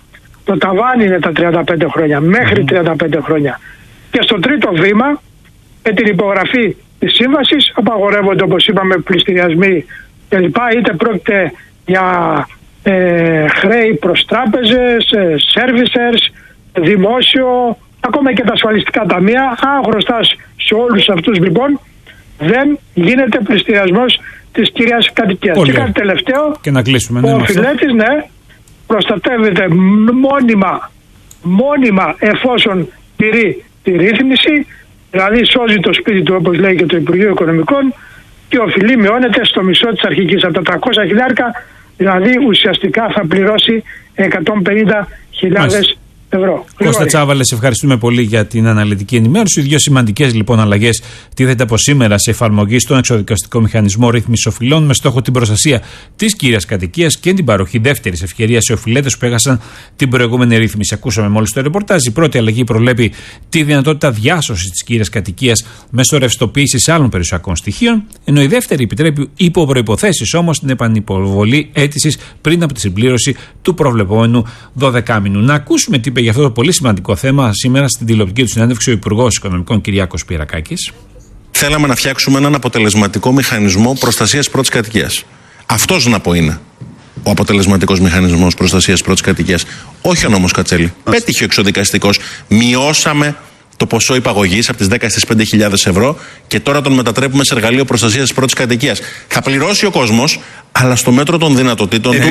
Το ταβάνι είναι τα τριάντα πέντε χρόνια, μέχρι τριάντα πέντε χρόνια. Και στο τρίτο βήμα, με την υπογραφή της σύμβασης, απαγορεύονται, όπως είπαμε, πληστηριασμοί κλπ. Είτε πρόκειται για ε, χρέη προς τράπεζες, ε, servicers, δημόσιο, ακόμα και τα ασφαλιστικά ταμεία. Αν χρωστάς σε όλους αυτούς, λοιπόν, δεν γίνεται πληστηριασμός της κυρίας κατοικίας. Και κάτι τελευταίο, και να κλείσουμε, ναι, ο οφειλέτης, ναι, προστατεύεται μόνιμα, μόνιμα εφόσον τηρεί τη ρύθμιση, δηλαδή σώζει το σπίτι του, όπως λέει και το Υπουργείο Οικονομικών, και ο οφειλή μειώνεται στο μισό της αρχικής, από τα τριακόσια χιλιάρικα, δηλαδή ουσιαστικά θα πληρώσει εκατόν πενήντα χιλιάδες ευρώ. Κώστα Τσάβαλε, σε ευχαριστούμε πολύ για την αναλυτική ενημέρωση. Δύο σημαντικές λοιπόν αλλαγές τίθεται από σήμερα σε εφαρμογή στον εξοδικαστικό μηχανισμό ρύθμισης οφειλών με στόχο την προστασία της κύριας κατοικίας και την παροχή δεύτερης ευκαιρίας σε οφειλέτες που έχασαν την προηγούμενη ρύθμιση. Ακούσαμε μόλις το ρεπορτάζ. Η πρώτη αλλαγή προβλέπει τη δυνατότητα διάσωσης της κύριας κατοικίας μέσω ρευστοποίησης άλλων περιουσιακών στοιχείων, ενώ η δεύτερη επιτρέπει υπό προϋποθέσεις όμως την επανυποβολή αίτησης πριν από τη συμπλήρωση του προβλεπόμενου δωδεκάμηνου. Να ακούσουμε τι για αυτό το πολύ σημαντικό θέμα σήμερα στην τηλεοπτική του συνέντευξη ο Υπουργός Οικονομικών Κυριάκος Πυρακάκης. Θέλαμε να φτιάξουμε έναν αποτελεσματικό μηχανισμό προστασίας πρώτης κατοικίας. Αυτός να πω είναι ο αποτελεσματικός μηχανισμός προστασίας πρώτης κατοικίας. Όχι ο νόμος Κατσέλη. Πέτυχε ο εξοδικαστικός. Μειώσαμε το ποσό υπαγωγής από τις δέκα στις πέντε χιλιάδες ευρώ και τώρα τον μετατρέπουμε σε εργαλείο προστασίας της πρώτης κατοικίας. Θα πληρώσει ο κόσμος, αλλά στο μέτρο των δυνατοτήτων ε, του.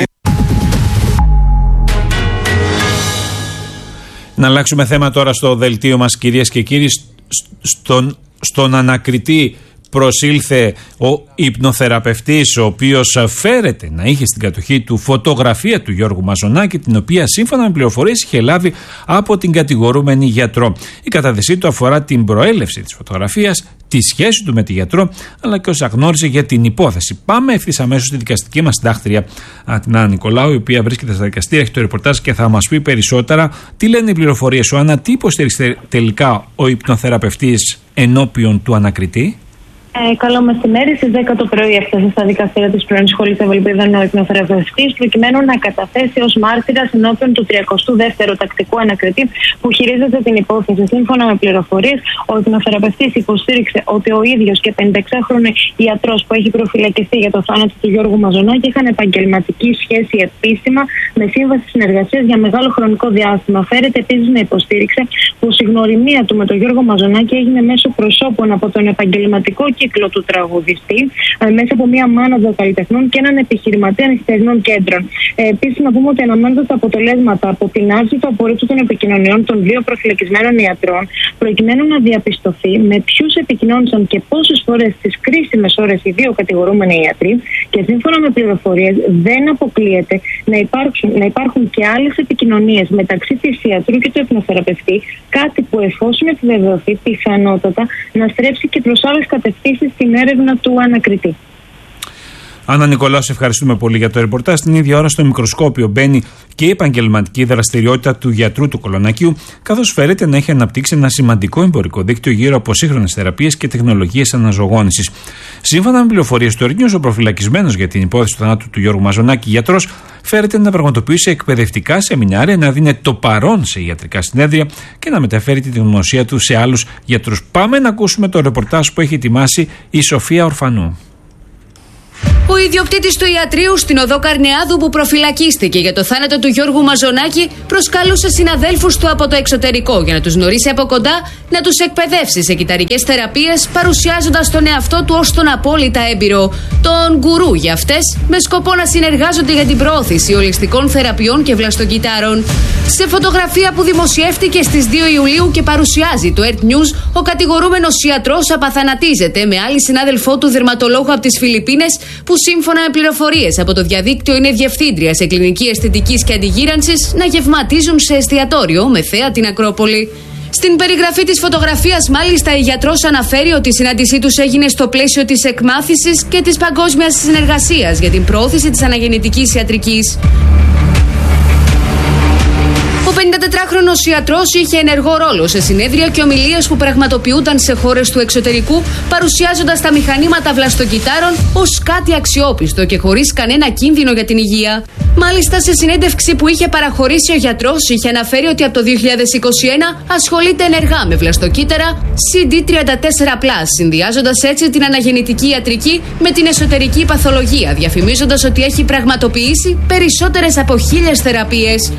Να αλλάξουμε θέμα τώρα στο δελτίο μας, κυρίες και κύριοι. Στον, στον ανακριτή προσήλθε ο υπνοθεραπευτής, ο οποίος φέρεται να είχε στην κατοχή του φωτογραφία του Γιώργου Μαζονάκη, την οποία σύμφωνα με πληροφορίες είχε λάβει από την κατηγορούμενη γιατρό. Η κατάθεσή του αφορά την προέλευση της φωτογραφίας, τη σχέση του με τη γιατρό, αλλά και όσα γνώριζε για την υπόθεση. Πάμε ευθύς αμέσως στη δικαστική μας συντάκτρια, την Άννα Νικολάου, η οποία βρίσκεται στα δικαστήρια, έχει το ρεπορτάζ και θα μας πει περισσότερα. Τι λένε οι πληροφορίες, ο Άννα, τι υποστήριξε τελικά ο υπνοθεραπευτής ενώπιον του ανακριτή? Ε, καλό μεσημέρι. Στις δέκα το πρωί έφτασε στα δικαστήρια της πρώην σχολής Ευελπίδων ο υπνοθεραπευτής, προκειμένου να καταθέσει ως μάρτυρας ενώπιον του τριακοστού δεύτερου τακτικού ανακριτή που χειρίζεται την υπόθεση. Σύμφωνα με πληροφορίες, ο υπνοθεραπευτής υποστήριξε ότι ο ίδιος και πενηνταεξάχρονος ιατρός που έχει προφυλακιστεί για το θάνατο του Γιώργου Μαζονάκη είχαν επαγγελματική σχέση επίσημα με σύμβαση συνεργασίας για μεγάλο χρονικό διάστημα. Φέρεται επίσης να υποστήριξε πως η γνωριμία του με τον Γιώργο Μαζονάκη έγινε μέσω προσώπων από τον επαγγελματικό κύκλο του τραγουδιστή, μέσα από μία μάνατζερ καλλιτεχνών και έναν επιχειρηματία νυχτερινών κέντρων. Ε, Επίσης, να πούμε ότι αναμένονται τα αποτελέσματα από την άρση του απορρίτου των επικοινωνιών των δύο προφυλακισμένων ιατρών, προκειμένου να διαπιστωθεί με ποιους επικοινώνησαν και πόσες φορές στις κρίσιμες ώρες οι δύο κατηγορούμενοι ιατροί, και σύμφωνα με πληροφορίες δεν αποκλείεται να υπάρχουν, να υπάρχουν και άλλες επικοινωνίες μεταξύ της ιατρού και του υπνοθεραπευτή, κάτι που εφόσον επιβεβαιωθεί πιθανότατα να στρέψει και προς άλλες κατευθύνσεις στην έρευνα του ανακριτή. Άννα Νικολάου, σε ευχαριστούμε πολύ για το ρεπορτάζ. Την ίδια ώρα στο μικροσκόπιο μπαίνει και η επαγγελματική δραστηριότητα του γιατρού του Κολονακίου, καθώς φέρεται να έχει αναπτύξει ένα σημαντικό εμπορικό δίκτυο γύρω από σύγχρονες θεραπείες και τεχνολογίες αναζωογόνησης. Σύμφωνα με πληροφορίες του Earth News, ο προφυλακισμένος για την υπόθεση του θανάτου του Γιώργου Μαζονάκη γιατρός φέρεται να πραγματοποιήσει εκπαιδευτικά σεμινάρια, να δίνει το παρόν σε ιατρικά συνέδρια και να μεταφέρει την γνωσία του σε άλλους γιατρούς. Πάμε να ακούσουμε το ρεπορτάζ που έχει ετοιμάσει η Σοφία Ορφανού. Ο ιδιοκτήτης του ιατρείου στην οδό Καρνεάδου που προφυλακίστηκε για το θάνατο του Γιώργου Μαζονάκη προσκάλωσε συναδέλφους του από το εξωτερικό για να τους γνωρίσει από κοντά, να τους εκπαιδεύσει σε κυταρικές θεραπείες, παρουσιάζοντας τον εαυτό του ως τον απόλυτα έμπειρο, τον γκουρού για αυτές, με σκοπό να συνεργάζονται για την προώθηση ολιστικών θεραπείων και βλαστοκυτάρων. Σε φωτογραφία που δημοσιεύτηκε στις δύο Ιουλίου και παρουσιάζει το Earth News, ο κατηγορούμενος ιατρός απαθανατίζεται με άλλη συνάδελφό του δερματολόγο από τις Φιλιππίνες, που σύμφωνα με πληροφορίες από το διαδίκτυο είναι διευθύντρια σε κλινική αισθητικής και αντιγύρανσης, να γευματίζουν σε εστιατόριο με θέα την Ακρόπολη. Στην περιγραφή της φωτογραφίας, μάλιστα, η γιατρός αναφέρει ότι η συνάντησή τους έγινε στο πλαίσιο της εκμάθησης και της παγκόσμιας συνεργασίας για την προώθηση της αναγεννητικής ιατρικής. Ο πενηντατετράχρονος ιατρός είχε ενεργό ρόλο σε συνέδρια και ομιλίες που πραγματοποιούνταν σε χώρες του εξωτερικού, παρουσιάζοντας τα μηχανήματα βλαστοκυτάρων ως κάτι αξιόπιστο και χωρίς κανένα κίνδυνο για την υγεία. Μάλιστα, σε συνέντευξη που είχε παραχωρήσει ο γιατρός, είχε αναφέρει ότι από το δύο χιλιάδες είκοσι ένα ασχολείται ενεργά με βλαστοκύτταρα σι ντι τριάντα τέσσερα πλας, συνδυάζοντας έτσι την αναγεννητική ιατρική με την εσωτερική παθολογία, διαφημίζοντας ότι έχει πραγματοποιήσει περισσότερες από χίλιες θεραπείες.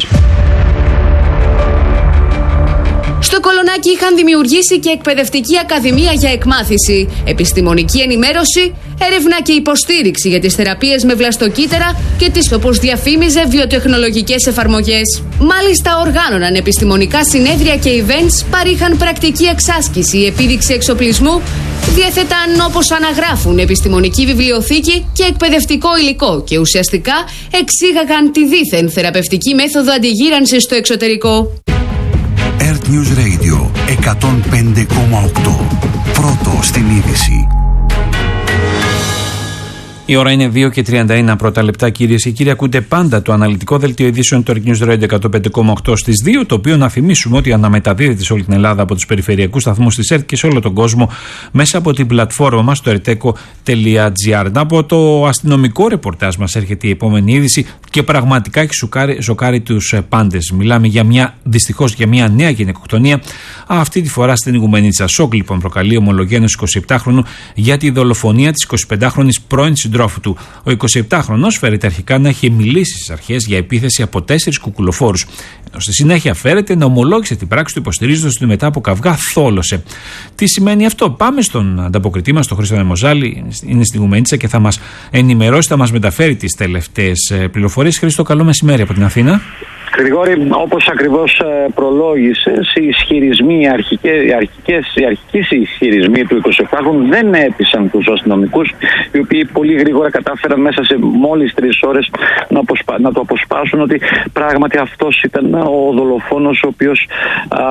Στο Κολονάκι είχαν δημιουργήσει και εκπαιδευτική ακαδημία για εκμάθηση, επιστημονική ενημέρωση, έρευνα και υποστήριξη για τις θεραπείες με βλαστοκύτταρα και τις, όπως διαφήμιζε, βιοτεχνολογικές εφαρμογές. Μάλιστα, οργάνωναν επιστημονικά συνέδρια και events, παρήχαν πρακτική εξάσκηση, επίδειξη εξοπλισμού, διέθεταν, όπως αναγράφουν, επιστημονική βιβλιοθήκη και εκπαιδευτικό υλικό και ουσιαστικά εξήγαγαν τη δίθεν θεραπευτική μέθοδο αντιγύρανσης στο εξωτερικό. Earth News Radio εκατόν πέντε κόμμα οκτώ. Πρώτο στην είδηση. Η ώρα είναι δύο και τριάντα ένα πρώτα λεπτά, κυρίες και κύριοι. Ακούτε πάντα το αναλυτικό δελτίο ειδήσεων του Earth News Radio εκατόν πέντε κόμμα οκτώ στις δύο, το οποίο να θυμίσουμε ότι αναμεταδίδεται σε όλη την Ελλάδα από τους περιφερειακούς σταθμούς της ΕΡΤ και σε όλο τον κόσμο μέσα από την πλατφόρμα μας στο ερτέκο τελεία τζι άρ. Από το αστυνομικό ρεπορτάζ μας έρχεται η επόμενη είδηση και πραγματικά έχει σοκάρει, σοκάρει τους πάντες. Μιλάμε για μια, δυστυχώς, για μια νέα γυναικοκτονία, αυτή τη φορά στην Ιγουμενίτσα. Σοκ λοιπόν προκαλεί ομολογία ενός εικοσιεπτάχρονου για τη δολοφονία της εικοσιπεντάχρονης πρώην συντρόφου του. Ο εικοσιεπτάχρονος φέρεται αρχικά να έχει μιλήσει στις αρχές για επίθεση από τέσσερις κουκουλοφόρους, ενώ στη συνέχεια φέρεται να ομολόγησε την πράξη του, υποστηρίζοντας ότι μετά από καυγά θόλωσε. Τι σημαίνει αυτό? Πάμε στον ανταποκριτή μας, τον Χρήστο Νεμοζάλη, είναι στην Ιγουμενίτσα και θα μας ενημερώσει, θα μας μεταφέρει τις τελευταίες πληροφορίες. Χρήστο, καλό μεσημέρι από την Αθήνα. Γρηγόρη, όπως ακριβώς προλόγησες, οι ισχυρισμοί, οι αρχικές, οι αρχικές, οι αρχικές ισχυρισμοί του εικοσιεπτάχρονου δεν έπεισαν τους αστυνομικούς, οι οποίοι πολύ γρήγορα κατάφεραν μέσα σε μόλις τρεις ώρες να, αποσπα, να το αποσπάσουν ότι πράγματι αυτός ήταν ο δολοφόνος, ο οποίος α,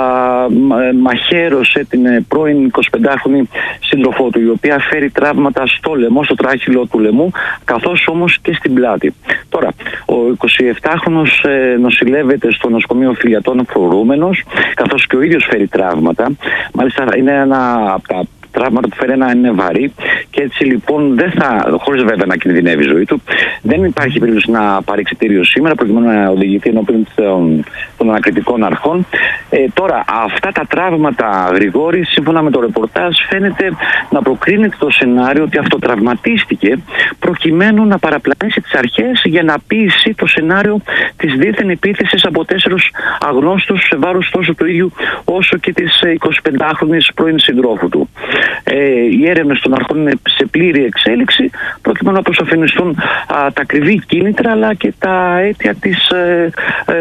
μαχαίρωσε την πρώην εικοσιπεντάχρονη σύντροφό του, η οποία φέρει τραύματα στο λαιμό, στο τράχυλο του λαιμού, καθώς όμως και στην πλάτη. Τώρα, ο εικοσιεπτάχρονος ε, νοσηλεύεται στο νοσοκομείο Φιλιατών φορούμενος, καθώς και ο ίδιος φέρει τραύματα. Μάλιστα είναι ένα από τα τραύματα που φέρει ένα είναι βαρύ και έτσι λοιπόν δεν θα, χωρίς βέβαια να κινδυνεύει η ζωή του, δεν υπάρχει περίπτωση να πάρει εξιτήριο σήμερα προκειμένου να οδηγηθεί ενώπιον των, των ανακριτικών αρχών. Ε, τώρα, αυτά τα τραύματα, Γρηγόρη, σύμφωνα με το ρεπορτάζ, φαίνεται να προκρίνεται το σενάριο ότι αυτοτραυματίστηκε προκειμένου να παραπλανήσει τις αρχές για να πείσει το σενάριο της δίθεν επίθεσης από τέσσερους αγνώστους σε βάρος τόσο του ίδιου όσο και της εικοσιπεντάχρονης πρώην συντρόφου του. Ε, οι έρευνες των αρχών είναι σε πλήρη εξέλιξη προκειμένου να αποσαφινιστούν τα ακριβή κίνητρα αλλά και τα αίτια της ε,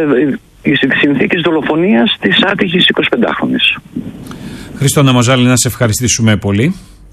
ε, τις συνθήκες δολοφονίας της άτυχης εικοσιπεντάχρονης. Χρήστο Νεμοζάλη, να σε ευχαριστήσουμε πολύ.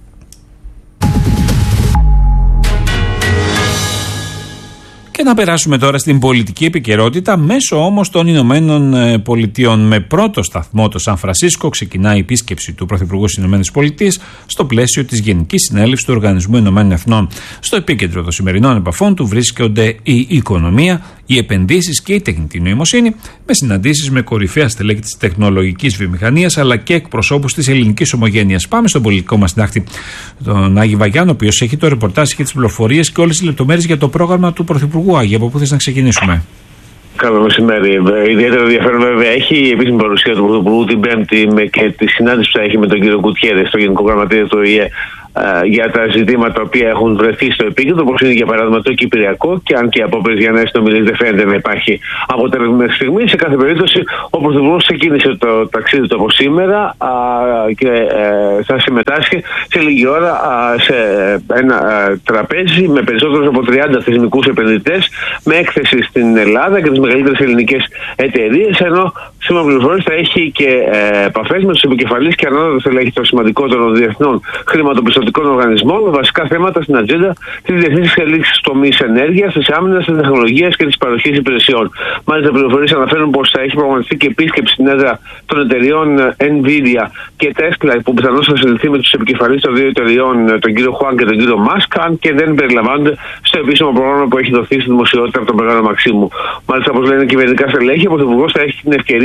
Και να περάσουμε τώρα στην πολιτική επικαιρότητα μέσω όμως των Ηνωμένων Πολιτειών. Με πρώτο σταθμό το Σαν Φρανσίσκο ξεκινά η επίσκεψη του Πρωθυπουργού στις Ηνωμένες Πολιτείες στο πλαίσιο της Γενικής Συνέλευσης του Οργανισμού Ηνωμένων Εθνών. Στο επίκεντρο των σημερινών επαφών του βρίσκονται η οικονομία, οι επενδύσεις και η τεχνητή νοημοσύνη, με συναντήσεις με κορυφαία στελέχη της τεχνολογικής βιομηχανίας αλλά και εκπροσώπους της ελληνικής ομογένειας. Πάμε στον πολιτικό μας συντάκτη, τον Άγη Βαγιάνο, ο οποίος έχει το ρεπορτάζ και τις πληροφορίες και όλες τις λεπτομέρειες για το πρόγραμμα του Πρωθυπουργού. Άγη, από πού θες να ξεκινήσουμε? Καλό μεσημέρι. Ιδιαίτερο ενδιαφέρον βέβαια έχει η επίσημη παρουσία του Πρωθυπουργού την Πέμπτη και τη συνάντηση που θα έχει με τον κύριο Γκουτιέρες, στο Γενικό Γραμματέα του ΟΗΕ, για τα ζητήματα τα οποία έχουν βρεθεί στο επίκεντρο, όπως είναι για παράδειγμα το Κυπριακό, και αν και οι απόπειρες για νέες συνομιλίες δεν φαίνεται να υπάρχει αποτέλεσμα μέχρι στιγμή. Σε κάθε περίπτωση, ο Πρωθυπουργός ξεκίνησε το ταξίδι του από σήμερα α, και ε, θα συμμετάσχει σε λίγη ώρα α, σε ένα α, τραπέζι με περισσότερους από τριάντα θεσμικούς επενδυτές, με έκθεση στην Ελλάδα και τις μεγαλύτερες ελληνικές εταιρείες, ενώ σήμερα πληροφορίες θα έχει και ε, επαφές με τους επικεφαλείς και ανώτατους στελέχη των σημαντικότερων διεθνών χρηματοπιστωτικών οργανισμών, με βασικά θέματα στην ατζέντα της διεθνής εξελίξης τομείς ενέργειας, της άμυνας, της τεχνολογίας και της παροχής υπηρεσιών. Μάλιστα, πληροφορίες αναφέρουν πως θα έχει προγραμματιστεί και επίσκεψη στην έδρα των εταιριών Nvidia και Tesla, που πιθανώς θα συνδεθεί με τους επικεφαλείς των δύο εταιριών, τον κύριο Χουάν και τον κύριο Μάσκ, αν και δεν περιλαμβάνονται στο επίσημο πρόγραμμα που έχει δοθεί στη δημοσιότητα από τον Μεγάλο Μαξίμου. Μάλιστα, όπως λένε κυβερνητικά στελέχη, ο Πρωθυπουργός θα έχει την ευκαιρία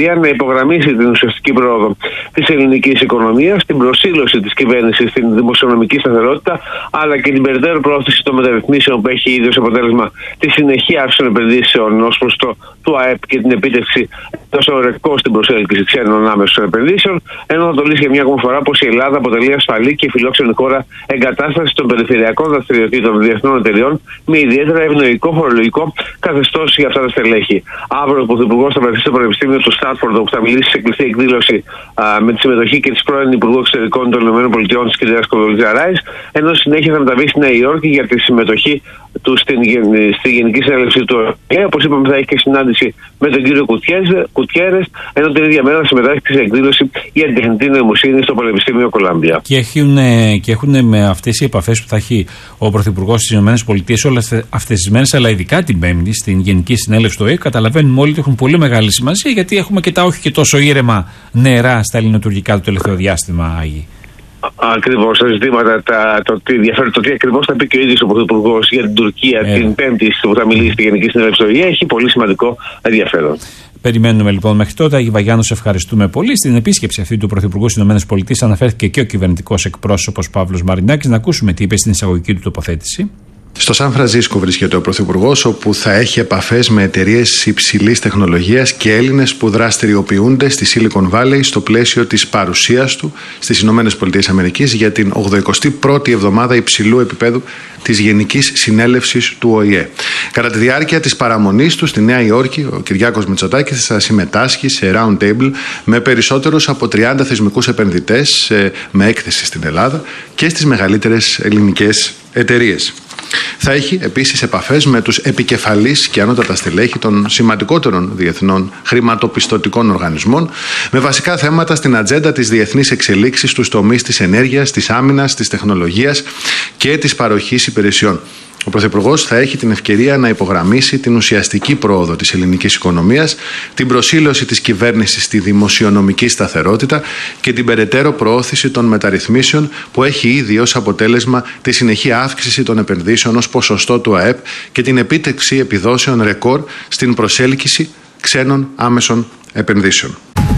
ευκαιρία να υπογραμμίσει την ουσιαστική πρόοδο της ελληνικής οικονομίας, την προσήλωση της κυβέρνησης στην δημοσιονομική σταθερότητα, αλλά και την περαιτέρω πρόθεση των μεταρρυθμίσεων που έχει ήδη ως αποτέλεσμα τη συνεχή αύξηση των επενδύσεων ως προς το του ΑΕΠ και την επίτευξη τόσο ρεκόρ στην προσέλκυση ξένων άμεσων επενδύσεων, ενώ θα τονίσει για μια ακόμα φορά πως η Ελλάδα αποτελεί ασφαλή και φιλόξενη χώρα εγκατάσταση των περιφερειακών δραστηριοτήτων διεθνών εταιριών με ιδιαίτερα ευνοϊκό φορολογικό καθεστώς για αυτά τα στελέχη. Αύριο ο Πρωθυπουργός θα βρεθεί στο Πανεπιστήμιο του Στάτφορντ, όπου θα μιλήσει σε κλειστή εκδήλωση α, με τη συμμετοχή και της πρώην Υπουργού Εξωτερικών των ΗΠΑ, της κ. Κοντολίτσα Ράις, ενώ συνέχεια θα μεταβεί στη Νέα Υόρκη για τη συμμετοχή του στην, στη Γενική Συνέλευση του ΟΗΕ. Όπως είπαμε, θα έχει και συνάντηση με τον κύριο Κουτιέρες, ενώ την ίδια μέρα θα συμμετάσχει σε εκδήλωση για την τεχνητή νοημοσύνη στο Πανεπιστήμιο Κολάμπια. Και έχουν, και έχουν με αυτές οι επαφές που θα έχει ο Πρωθυπουργός στις ΗΠΑ όλες αυτές τις μέρες, αλλά ειδικά την Πέμπτη στην Γενική Συνέλευση του ΟΗΕ, καταλαβαίνουμε όλοι ότι έχουν πολύ μεγάλη σημασία, γιατί έχουμε και τα όχι και τόσο ήρεμα νερά στα ελληνοτουρκικά το τελευταίο διάστημα, Άγιοι. Ακριβώς, τα ζητήματα, τα, το, τι διαφέρει, το τι ακριβώς θα πει και ο ίδιος ο Πρωθυπουργός για την Τουρκία ε. την Πέμπτη που θα μιλήσει στη Γενική Συνέλευση του ΟΗΕ έχει πολύ σημαντικό ενδιαφέρον. Περιμένουμε λοιπόν μέχρι τότε. Αγί Βαγιάννου, σε ευχαριστούμε πολύ. Στην επίσκεψη αυτή του Πρωθυπουργού στις ΗΠΑ αναφέρθηκε και ο κυβερνητικός εκπρόσωπος Παύλος Μαρινάκης. Να ακούσουμε τι είπε στην εισαγωγική του τοποθέτηση. Στο Σαν Φρανσίσκο βρίσκεται ο Πρωθυπουργός, όπου θα έχει επαφές με εταιρείες υψηλής τεχνολογίας και Έλληνες που δραστηριοποιούνται στη Silicon Valley στο πλαίσιο της παρουσίας του στις Ηνωμένες Πολιτείες Αμερικής για την ογδοηκοστή πρώτη εβδομάδα υψηλού επίπεδου της Γενικής Συνέλευσης του ΟΗΕ. Κατά τη διάρκεια της παραμονής του στη Νέα Υόρκη, ο Κυριάκος Μητσοτάκης θα συμμετάσχει σε round table με περισσότερους από τριάντα θεσμικούς επενδυτές με έκθεση στην Ελλάδα και στις μεγαλύτερες ελληνικές εταιρείες. Θα έχει επίσης επαφές με τους επικεφαλείς και ανώτατα στελέχη των σημαντικότερων διεθνών χρηματοπιστωτικών οργανισμών με βασικά θέματα στην ατζέντα της διεθνής εξελίξης στους τομείς της ενέργειας, της άμυνας, της τεχνολογίας και της παροχής υπηρεσιών. Ο Πρωθυπουργός θα έχει την ευκαιρία να υπογραμμίσει την ουσιαστική πρόοδο της ελληνικής οικονομίας, την προσήλωση της κυβέρνησης στη δημοσιονομική σταθερότητα και την περαιτέρω προώθηση των μεταρρυθμίσεων που έχει ήδη ως αποτέλεσμα τη συνεχή αύξηση των επενδύσεων ως ποσοστό του ΑΕΠ και την επίτευξη επιδόσεων ρεκόρ στην προσέλκυση ξένων άμεσων επενδύσεων.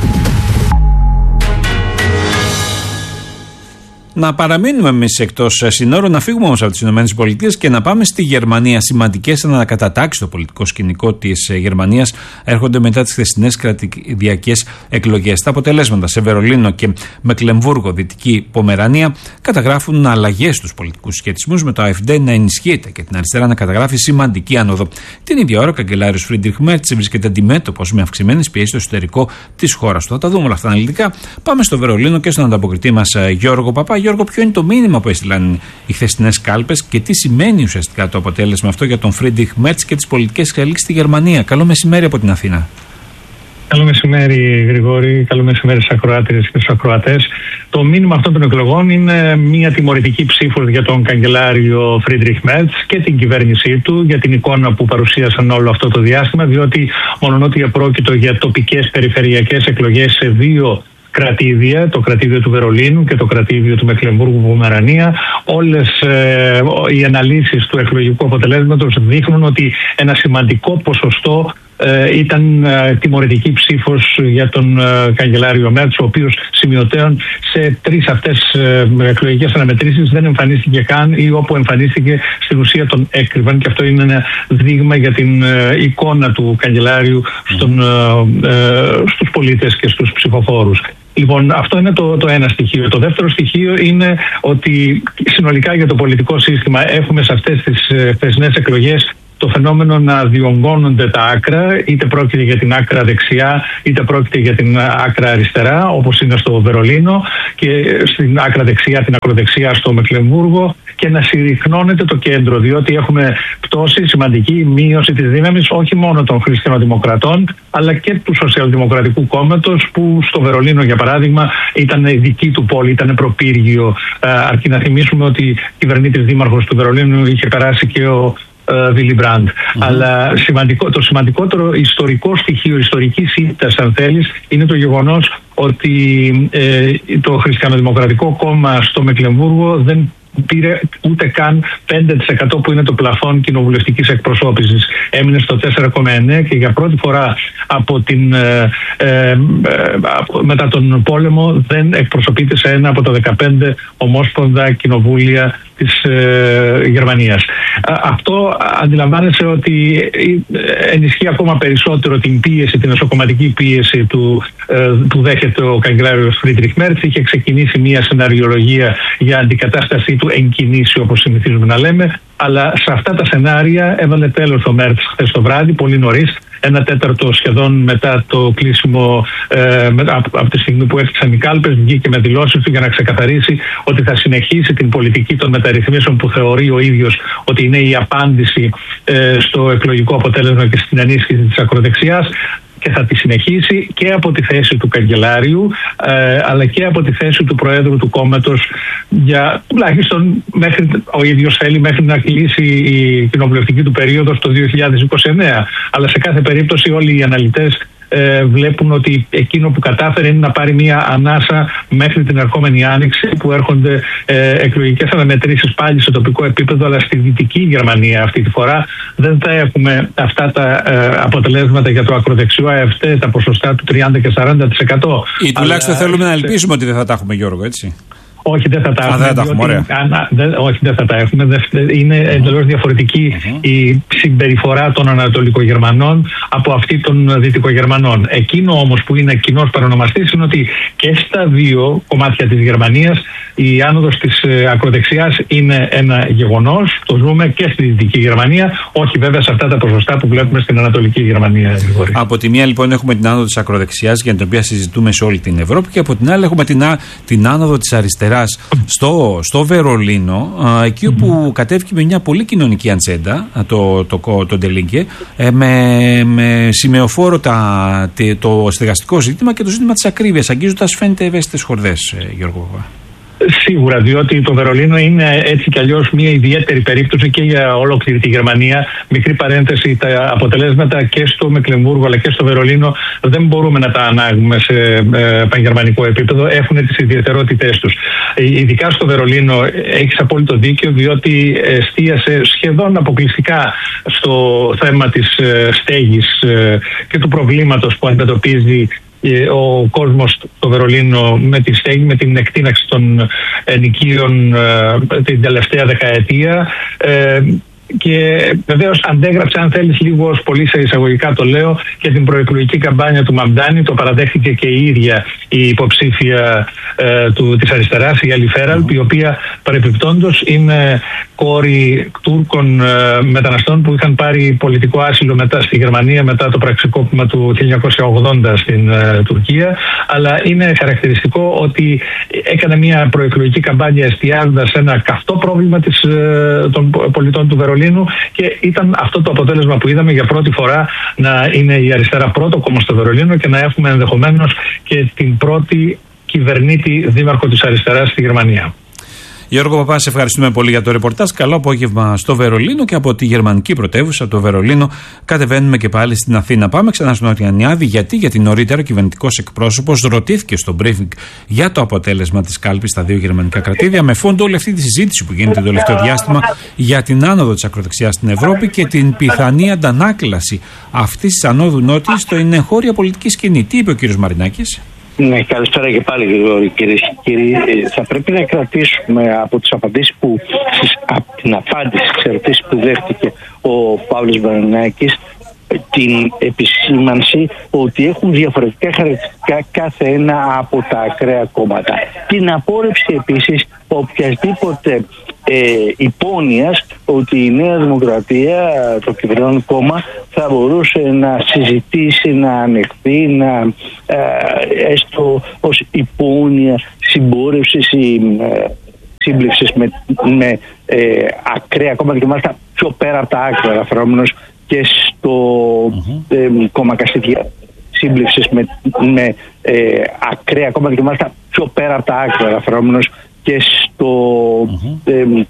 Να παραμείνουμε εμείς εκτός συνόρων, να φύγουμε όμως από τις ΗΠΑ και να πάμε στη Γερμανία. Σημαντικές ανακατατάξεις στο πολιτικό σκηνικό της Γερμανίας έρχονται μετά τις χθεσινές κρατηδιακές εκλογές. Τα αποτελέσματα σε Βερολίνο και Μεκλεμβούργο, Δυτική Πομερανία, καταγράφουν αλλαγές στους πολιτικούς σχετισμούς, με το AfD να ενισχύεται και την αριστερά να καταγράφει σημαντική άνοδο. Την ίδια ώρα, ο καγκελάριος Φρίντριχ Μέρτς βρίσκεται αντιμέτωπος με αυξημένες πιέσεις στο εσωτερικό της χώρας του. Θα τα δούμε όλα αυτά αναλυτικά. Πάμε στο Βερολίνο και στον ανταποκριτή μας Γιώργο Παπά. Γιώργο, ποιο είναι το μήνυμα που έστειλαν οι χθεσινές κάλπες και τι σημαίνει ουσιαστικά το αποτέλεσμα αυτό για τον Φρίντριχ Μέρτς και τις πολιτικές εξελίξεις στη Γερμανία? Καλό μεσημέρι από την Αθήνα. Καλό μεσημέρι, Γρηγόρη. Καλό μεσημέρι στους ακροάτριες και στους ακροατές. Το μήνυμα αυτών των εκλογών είναι μια τιμωρητική ψήφος για τον καγκελάριο Φρίντριχ Μέρτς και την κυβέρνησή του για την εικόνα που παρουσίασαν όλο αυτό το διάστημα, διότι μόνον επρόκειτο για τοπικές περιφερειακές εκλογές σε δύο κρατήδια, το κρατήδιο του Βερολίνου και το κρατήδιο του Μεκλεμβούργου Πομερανία, όλες ε, οι αναλύσεις του εκλογικού αποτελέσματος δείχνουν ότι ένα σημαντικό ποσοστό ε, ήταν ε, τιμωρητική ψήφος για τον ε, καγκελάριο Μέρτς, ο οποίος σημειωτέων σε τρεις αυτές ε, εκλογικές αναμετρήσεις δεν εμφανίστηκε καν, ή όπου εμφανίστηκε στην ουσία τον έκρυβαν, και αυτό είναι ένα δείγμα για την ε, εικόνα του καγκελάριου στον, ε, ε, στους πολίτες και στους ψηφοφόρους. Λοιπόν, αυτό είναι το, το ένα στοιχείο. Το δεύτερο στοιχείο είναι ότι συνολικά για το πολιτικό σύστημα έχουμε σε αυτές τις χθεσινές εκλογές το φαινόμενο να διονγκώνονται τα άκρα, είτε πρόκειται για την άκρα δεξιά, είτε πρόκειται για την άκρα αριστερά, όπως είναι στο Βερολίνο, και στην άκρα δεξιά, την ακροδεξιά στο Μεκλεμβούργο, και να συρρυκνώνεται το κέντρο, διότι έχουμε πτώση, σημαντική μείωση της δύναμης όχι μόνο των χριστιανοδημοκρατών, αλλά και του Σοσιαλδημοκρατικού Κόμματος, που στο Βερολίνο, για παράδειγμα, ήταν δική του πόλη, ήταν προπύργιο. Αρκεί να θυμίσουμε ότι κυβερνήτης δήμαρχος του Βερολίνου είχε περάσει και ο Βίλι Μπραντ. Mm-hmm. Αλλά σημαντικό, το σημαντικότερο ιστορικό στοιχείο, ιστορική ήττα, αν θέλεις, είναι το γεγονός ότι ε, το Χριστιανοδημοκρατικό Κόμμα στο Μεκλεμβούργο δεν πήρε ούτε καν πέντε τοις εκατό που είναι το πλαφόν κοινοβουλευτικής εκπροσώπησης. Έμεινε στο τέσσερα κόμμα εννέα τοις εκατό και για πρώτη φορά από την, ε, ε, μετά τον πόλεμο δεν εκπροσωπείται σε ένα από τα δεκαπέντε ομόσπονδα κοινοβούλια της ε, Γερμανίας. Αυτό αντιλαμβάνεσαι ότι ενισχύει ακόμα περισσότερο την πίεση, την εσωκομματική πίεση του, ε, που δέχεται ο καγκελάριος Φρίντριχ Μέρτς. Είχε ξεκινήσει μια σεναριολογία για αντικατάστασή του εν κινήσει, όπως συνηθίζουμε να λέμε, αλλά σε αυτά τα σενάρια έβαλε τέλος ο Μέρτς χθες το βράδυ, πολύ νωρίς, ένα τέταρτο σχεδόν μετά το κλείσιμο, ε, από, από τη στιγμή που έφτιαξαν οι κάλπες, βγήκε με δηλώσεις του για να ξεκαθαρίσει ότι θα συνεχίσει την πολιτική των μεταρρυθμίσεων που θεωρεί ο ίδιος ότι είναι η απάντηση ε, στο εκλογικό αποτέλεσμα και στην ενίσχυση της ακροδεξιάς, και θα τη συνεχίσει και από τη θέση του καγκελάριου ε, αλλά και από τη θέση του Προέδρου του κόμματος, για τουλάχιστον μέχρι, ο ίδιος θέλει μέχρι να κλείσει η κοινοβουλευτική του περίοδος το δύο χιλιάδες είκοσι εννέα. Αλλά σε κάθε περίπτωση όλοι οι αναλυτές ε, βλέπουν ότι εκείνο που κατάφερε είναι να πάρει μια ανάσα μέχρι την ερχόμενη άνοιξη, που έρχονται ε, εκλογικές αναμετρήσεις πάλι σε τοπικό επίπεδο, αλλά στη Δυτική Γερμανία αυτή τη φορά δεν θα έχουμε αυτά τα ε, αποτελέσματα για το ακροδεξιό ΑΕΦΤ, τα ποσοστά του τριάντα και σαράντα τοις εκατό. Ή τουλάχιστον αλλά, θέλουμε να ελπίσουμε ότι δεν θα τα έχουμε, Γιώργο, έτσι. Όχι, δεν θα τα έχουμε. Α, δεν τα έχουμε, αν, δεν, όχι, δεν θα τα έχουμε. Είναι εντελώς διαφορετική uh-huh. η συμπεριφορά των Ανατολικογερμανών από αυτή των Δυτικογερμανών. Εκείνο όμως που είναι κοινός παρονομαστής είναι ότι και στα δύο κομμάτια της Γερμανίας η άνοδος της ακροδεξιάς είναι ένα γεγονός. Το ζούμε και στη Δυτική Γερμανία, όχι βέβαια σε αυτά τα ποσοστά που βλέπουμε στην Ανατολική Γερμανία. Από τη μία λοιπόν έχουμε την άνοδο της ακροδεξιάς, για την οποία συζητούμε σε όλη την Ευρώπη, και από την άλλη έχουμε την, την άνοδο της αριστεράς στο, στο Βερολίνο, εκεί όπου mm. κατέβηκε με μια πολύ κοινωνική ατζέντα το, το, το, το Ντελίνκε, με, με σημεοφόρο τα, το στεγαστικό ζήτημα και το ζήτημα της ακρίβειας, αγγίζοντας φαίνεται ευαίσθητες χορδές, Γιώργο. Σίγουρα, διότι το Βερολίνο είναι έτσι κι αλλιώς μια ιδιαίτερη περίπτωση και για ολόκληρη τη Γερμανία. Μικρή παρένθεση, τα αποτελέσματα και στο Μεκλεμβούργο αλλά και στο Βερολίνο δεν μπορούμε να τα ανάγουμε σε ε, πανγερμανικό επίπεδο. Έχουν τις ιδιαιτερότητές τους. Ειδικά στο Βερολίνο έχεις απόλυτο δίκιο, διότι εστίασε σχεδόν αποκλειστικά στο θέμα της ε, στέγης ε, και του προβλήματος που αντιμετωπίζει ο κόσμος στο Βερολίνο με τη στέγη, με την εκτείναξη των ενοικίων ε, την τελευταία δεκαετία. Ε, Και βεβαίως αντέγραψε, αν θέλεις, λίγο ως πολύ σε εισαγωγικά το λέω, και την προεκλογική καμπάνια του Μαμντάνη. Το παραδέχτηκε και η ίδια η υποψήφια ε, του, της αριστεράς, η Άλλη Φέραλπ, mm. η οποία παρεπιπτόντως είναι κόρη Τούρκων ε, μεταναστών που είχαν πάρει πολιτικό άσυλο μετά στη Γερμανία, μετά το πραξικόπημα του χίλια εννιακόσια ογδόντα στην ε, Τουρκία. Αλλά είναι χαρακτηριστικό ότι έκανε μια προεκλογική καμπάνια εστιάζοντας σε ένα καυτό πρόβλημα της, ε, των πολιτών του Βερολίνου. Και ήταν αυτό το αποτέλεσμα που είδαμε, για πρώτη φορά να είναι η αριστερά πρώτο κόμμα στο Βερολίνο και να έχουμε ενδεχομένως και την πρώτη κυβερνήτη δήμαρχο της αριστεράς στη Γερμανία. Γιώργο Παπά, σε ευχαριστούμε πολύ για το ρεπορτάζ. Καλό απόγευμα στο Βερολίνο, και από τη γερμανική πρωτεύουσα, το Βερολίνο, κατεβαίνουμε και πάλι στην Αθήνα. Πάμε ξανά στον Νοτιανιάδη, γιατί, γιατί νωρίτερα ο κυβερνητικός εκπρόσωπος ρωτήθηκε στο briefing για το αποτέλεσμα της κάλπης στα δύο γερμανικά κρατήδια, με φόντο όλη αυτή τη συζήτηση που γίνεται το τελευταίο διάστημα για την άνοδο της ακροδεξιάς στην Ευρώπη και την πιθανή αντανάκλαση αυτής της ανόδου νότιης στην εγχώρια πολιτική σκηνή. Τι είπε ο κύριος Μαρινάκης? Ναι, καλησπέρα και πάλι, κυρίες και κύριοι. Θα πρέπει να κρατήσουμε από τις απαντήσεις που, από την απάντηση στις ερωτήσεις που δέχτηκε ο Παύλος Μαρινάκης, την επισήμανση ότι έχουν διαφορετικά χαρακτηριστικά κάθε ένα από τα ακραία κόμματα. Την απόρρευση επίσης οποιασδήποτε ε, υπόνοιας ότι η Νέα Δημοκρατία, το κυβερνών κόμμα, θα μπορούσε να συζητήσει, να ανεχθεί, να ε, έστω ως υπόνοια συμπόρευσης ή ε, σύμπληξης με, με ε, ακραία κόμματα, και μάλιστα πιο πέρα από τα άκρα, αναφερόμενος και στο mm-hmm. ε, κόμμα Καστίδια, σύμπληξης με, με ε, ακραία κόμματα, και μάλιστα πιο πέρα από τα άκρα, αναφερόμενος και στο mm-hmm. ε,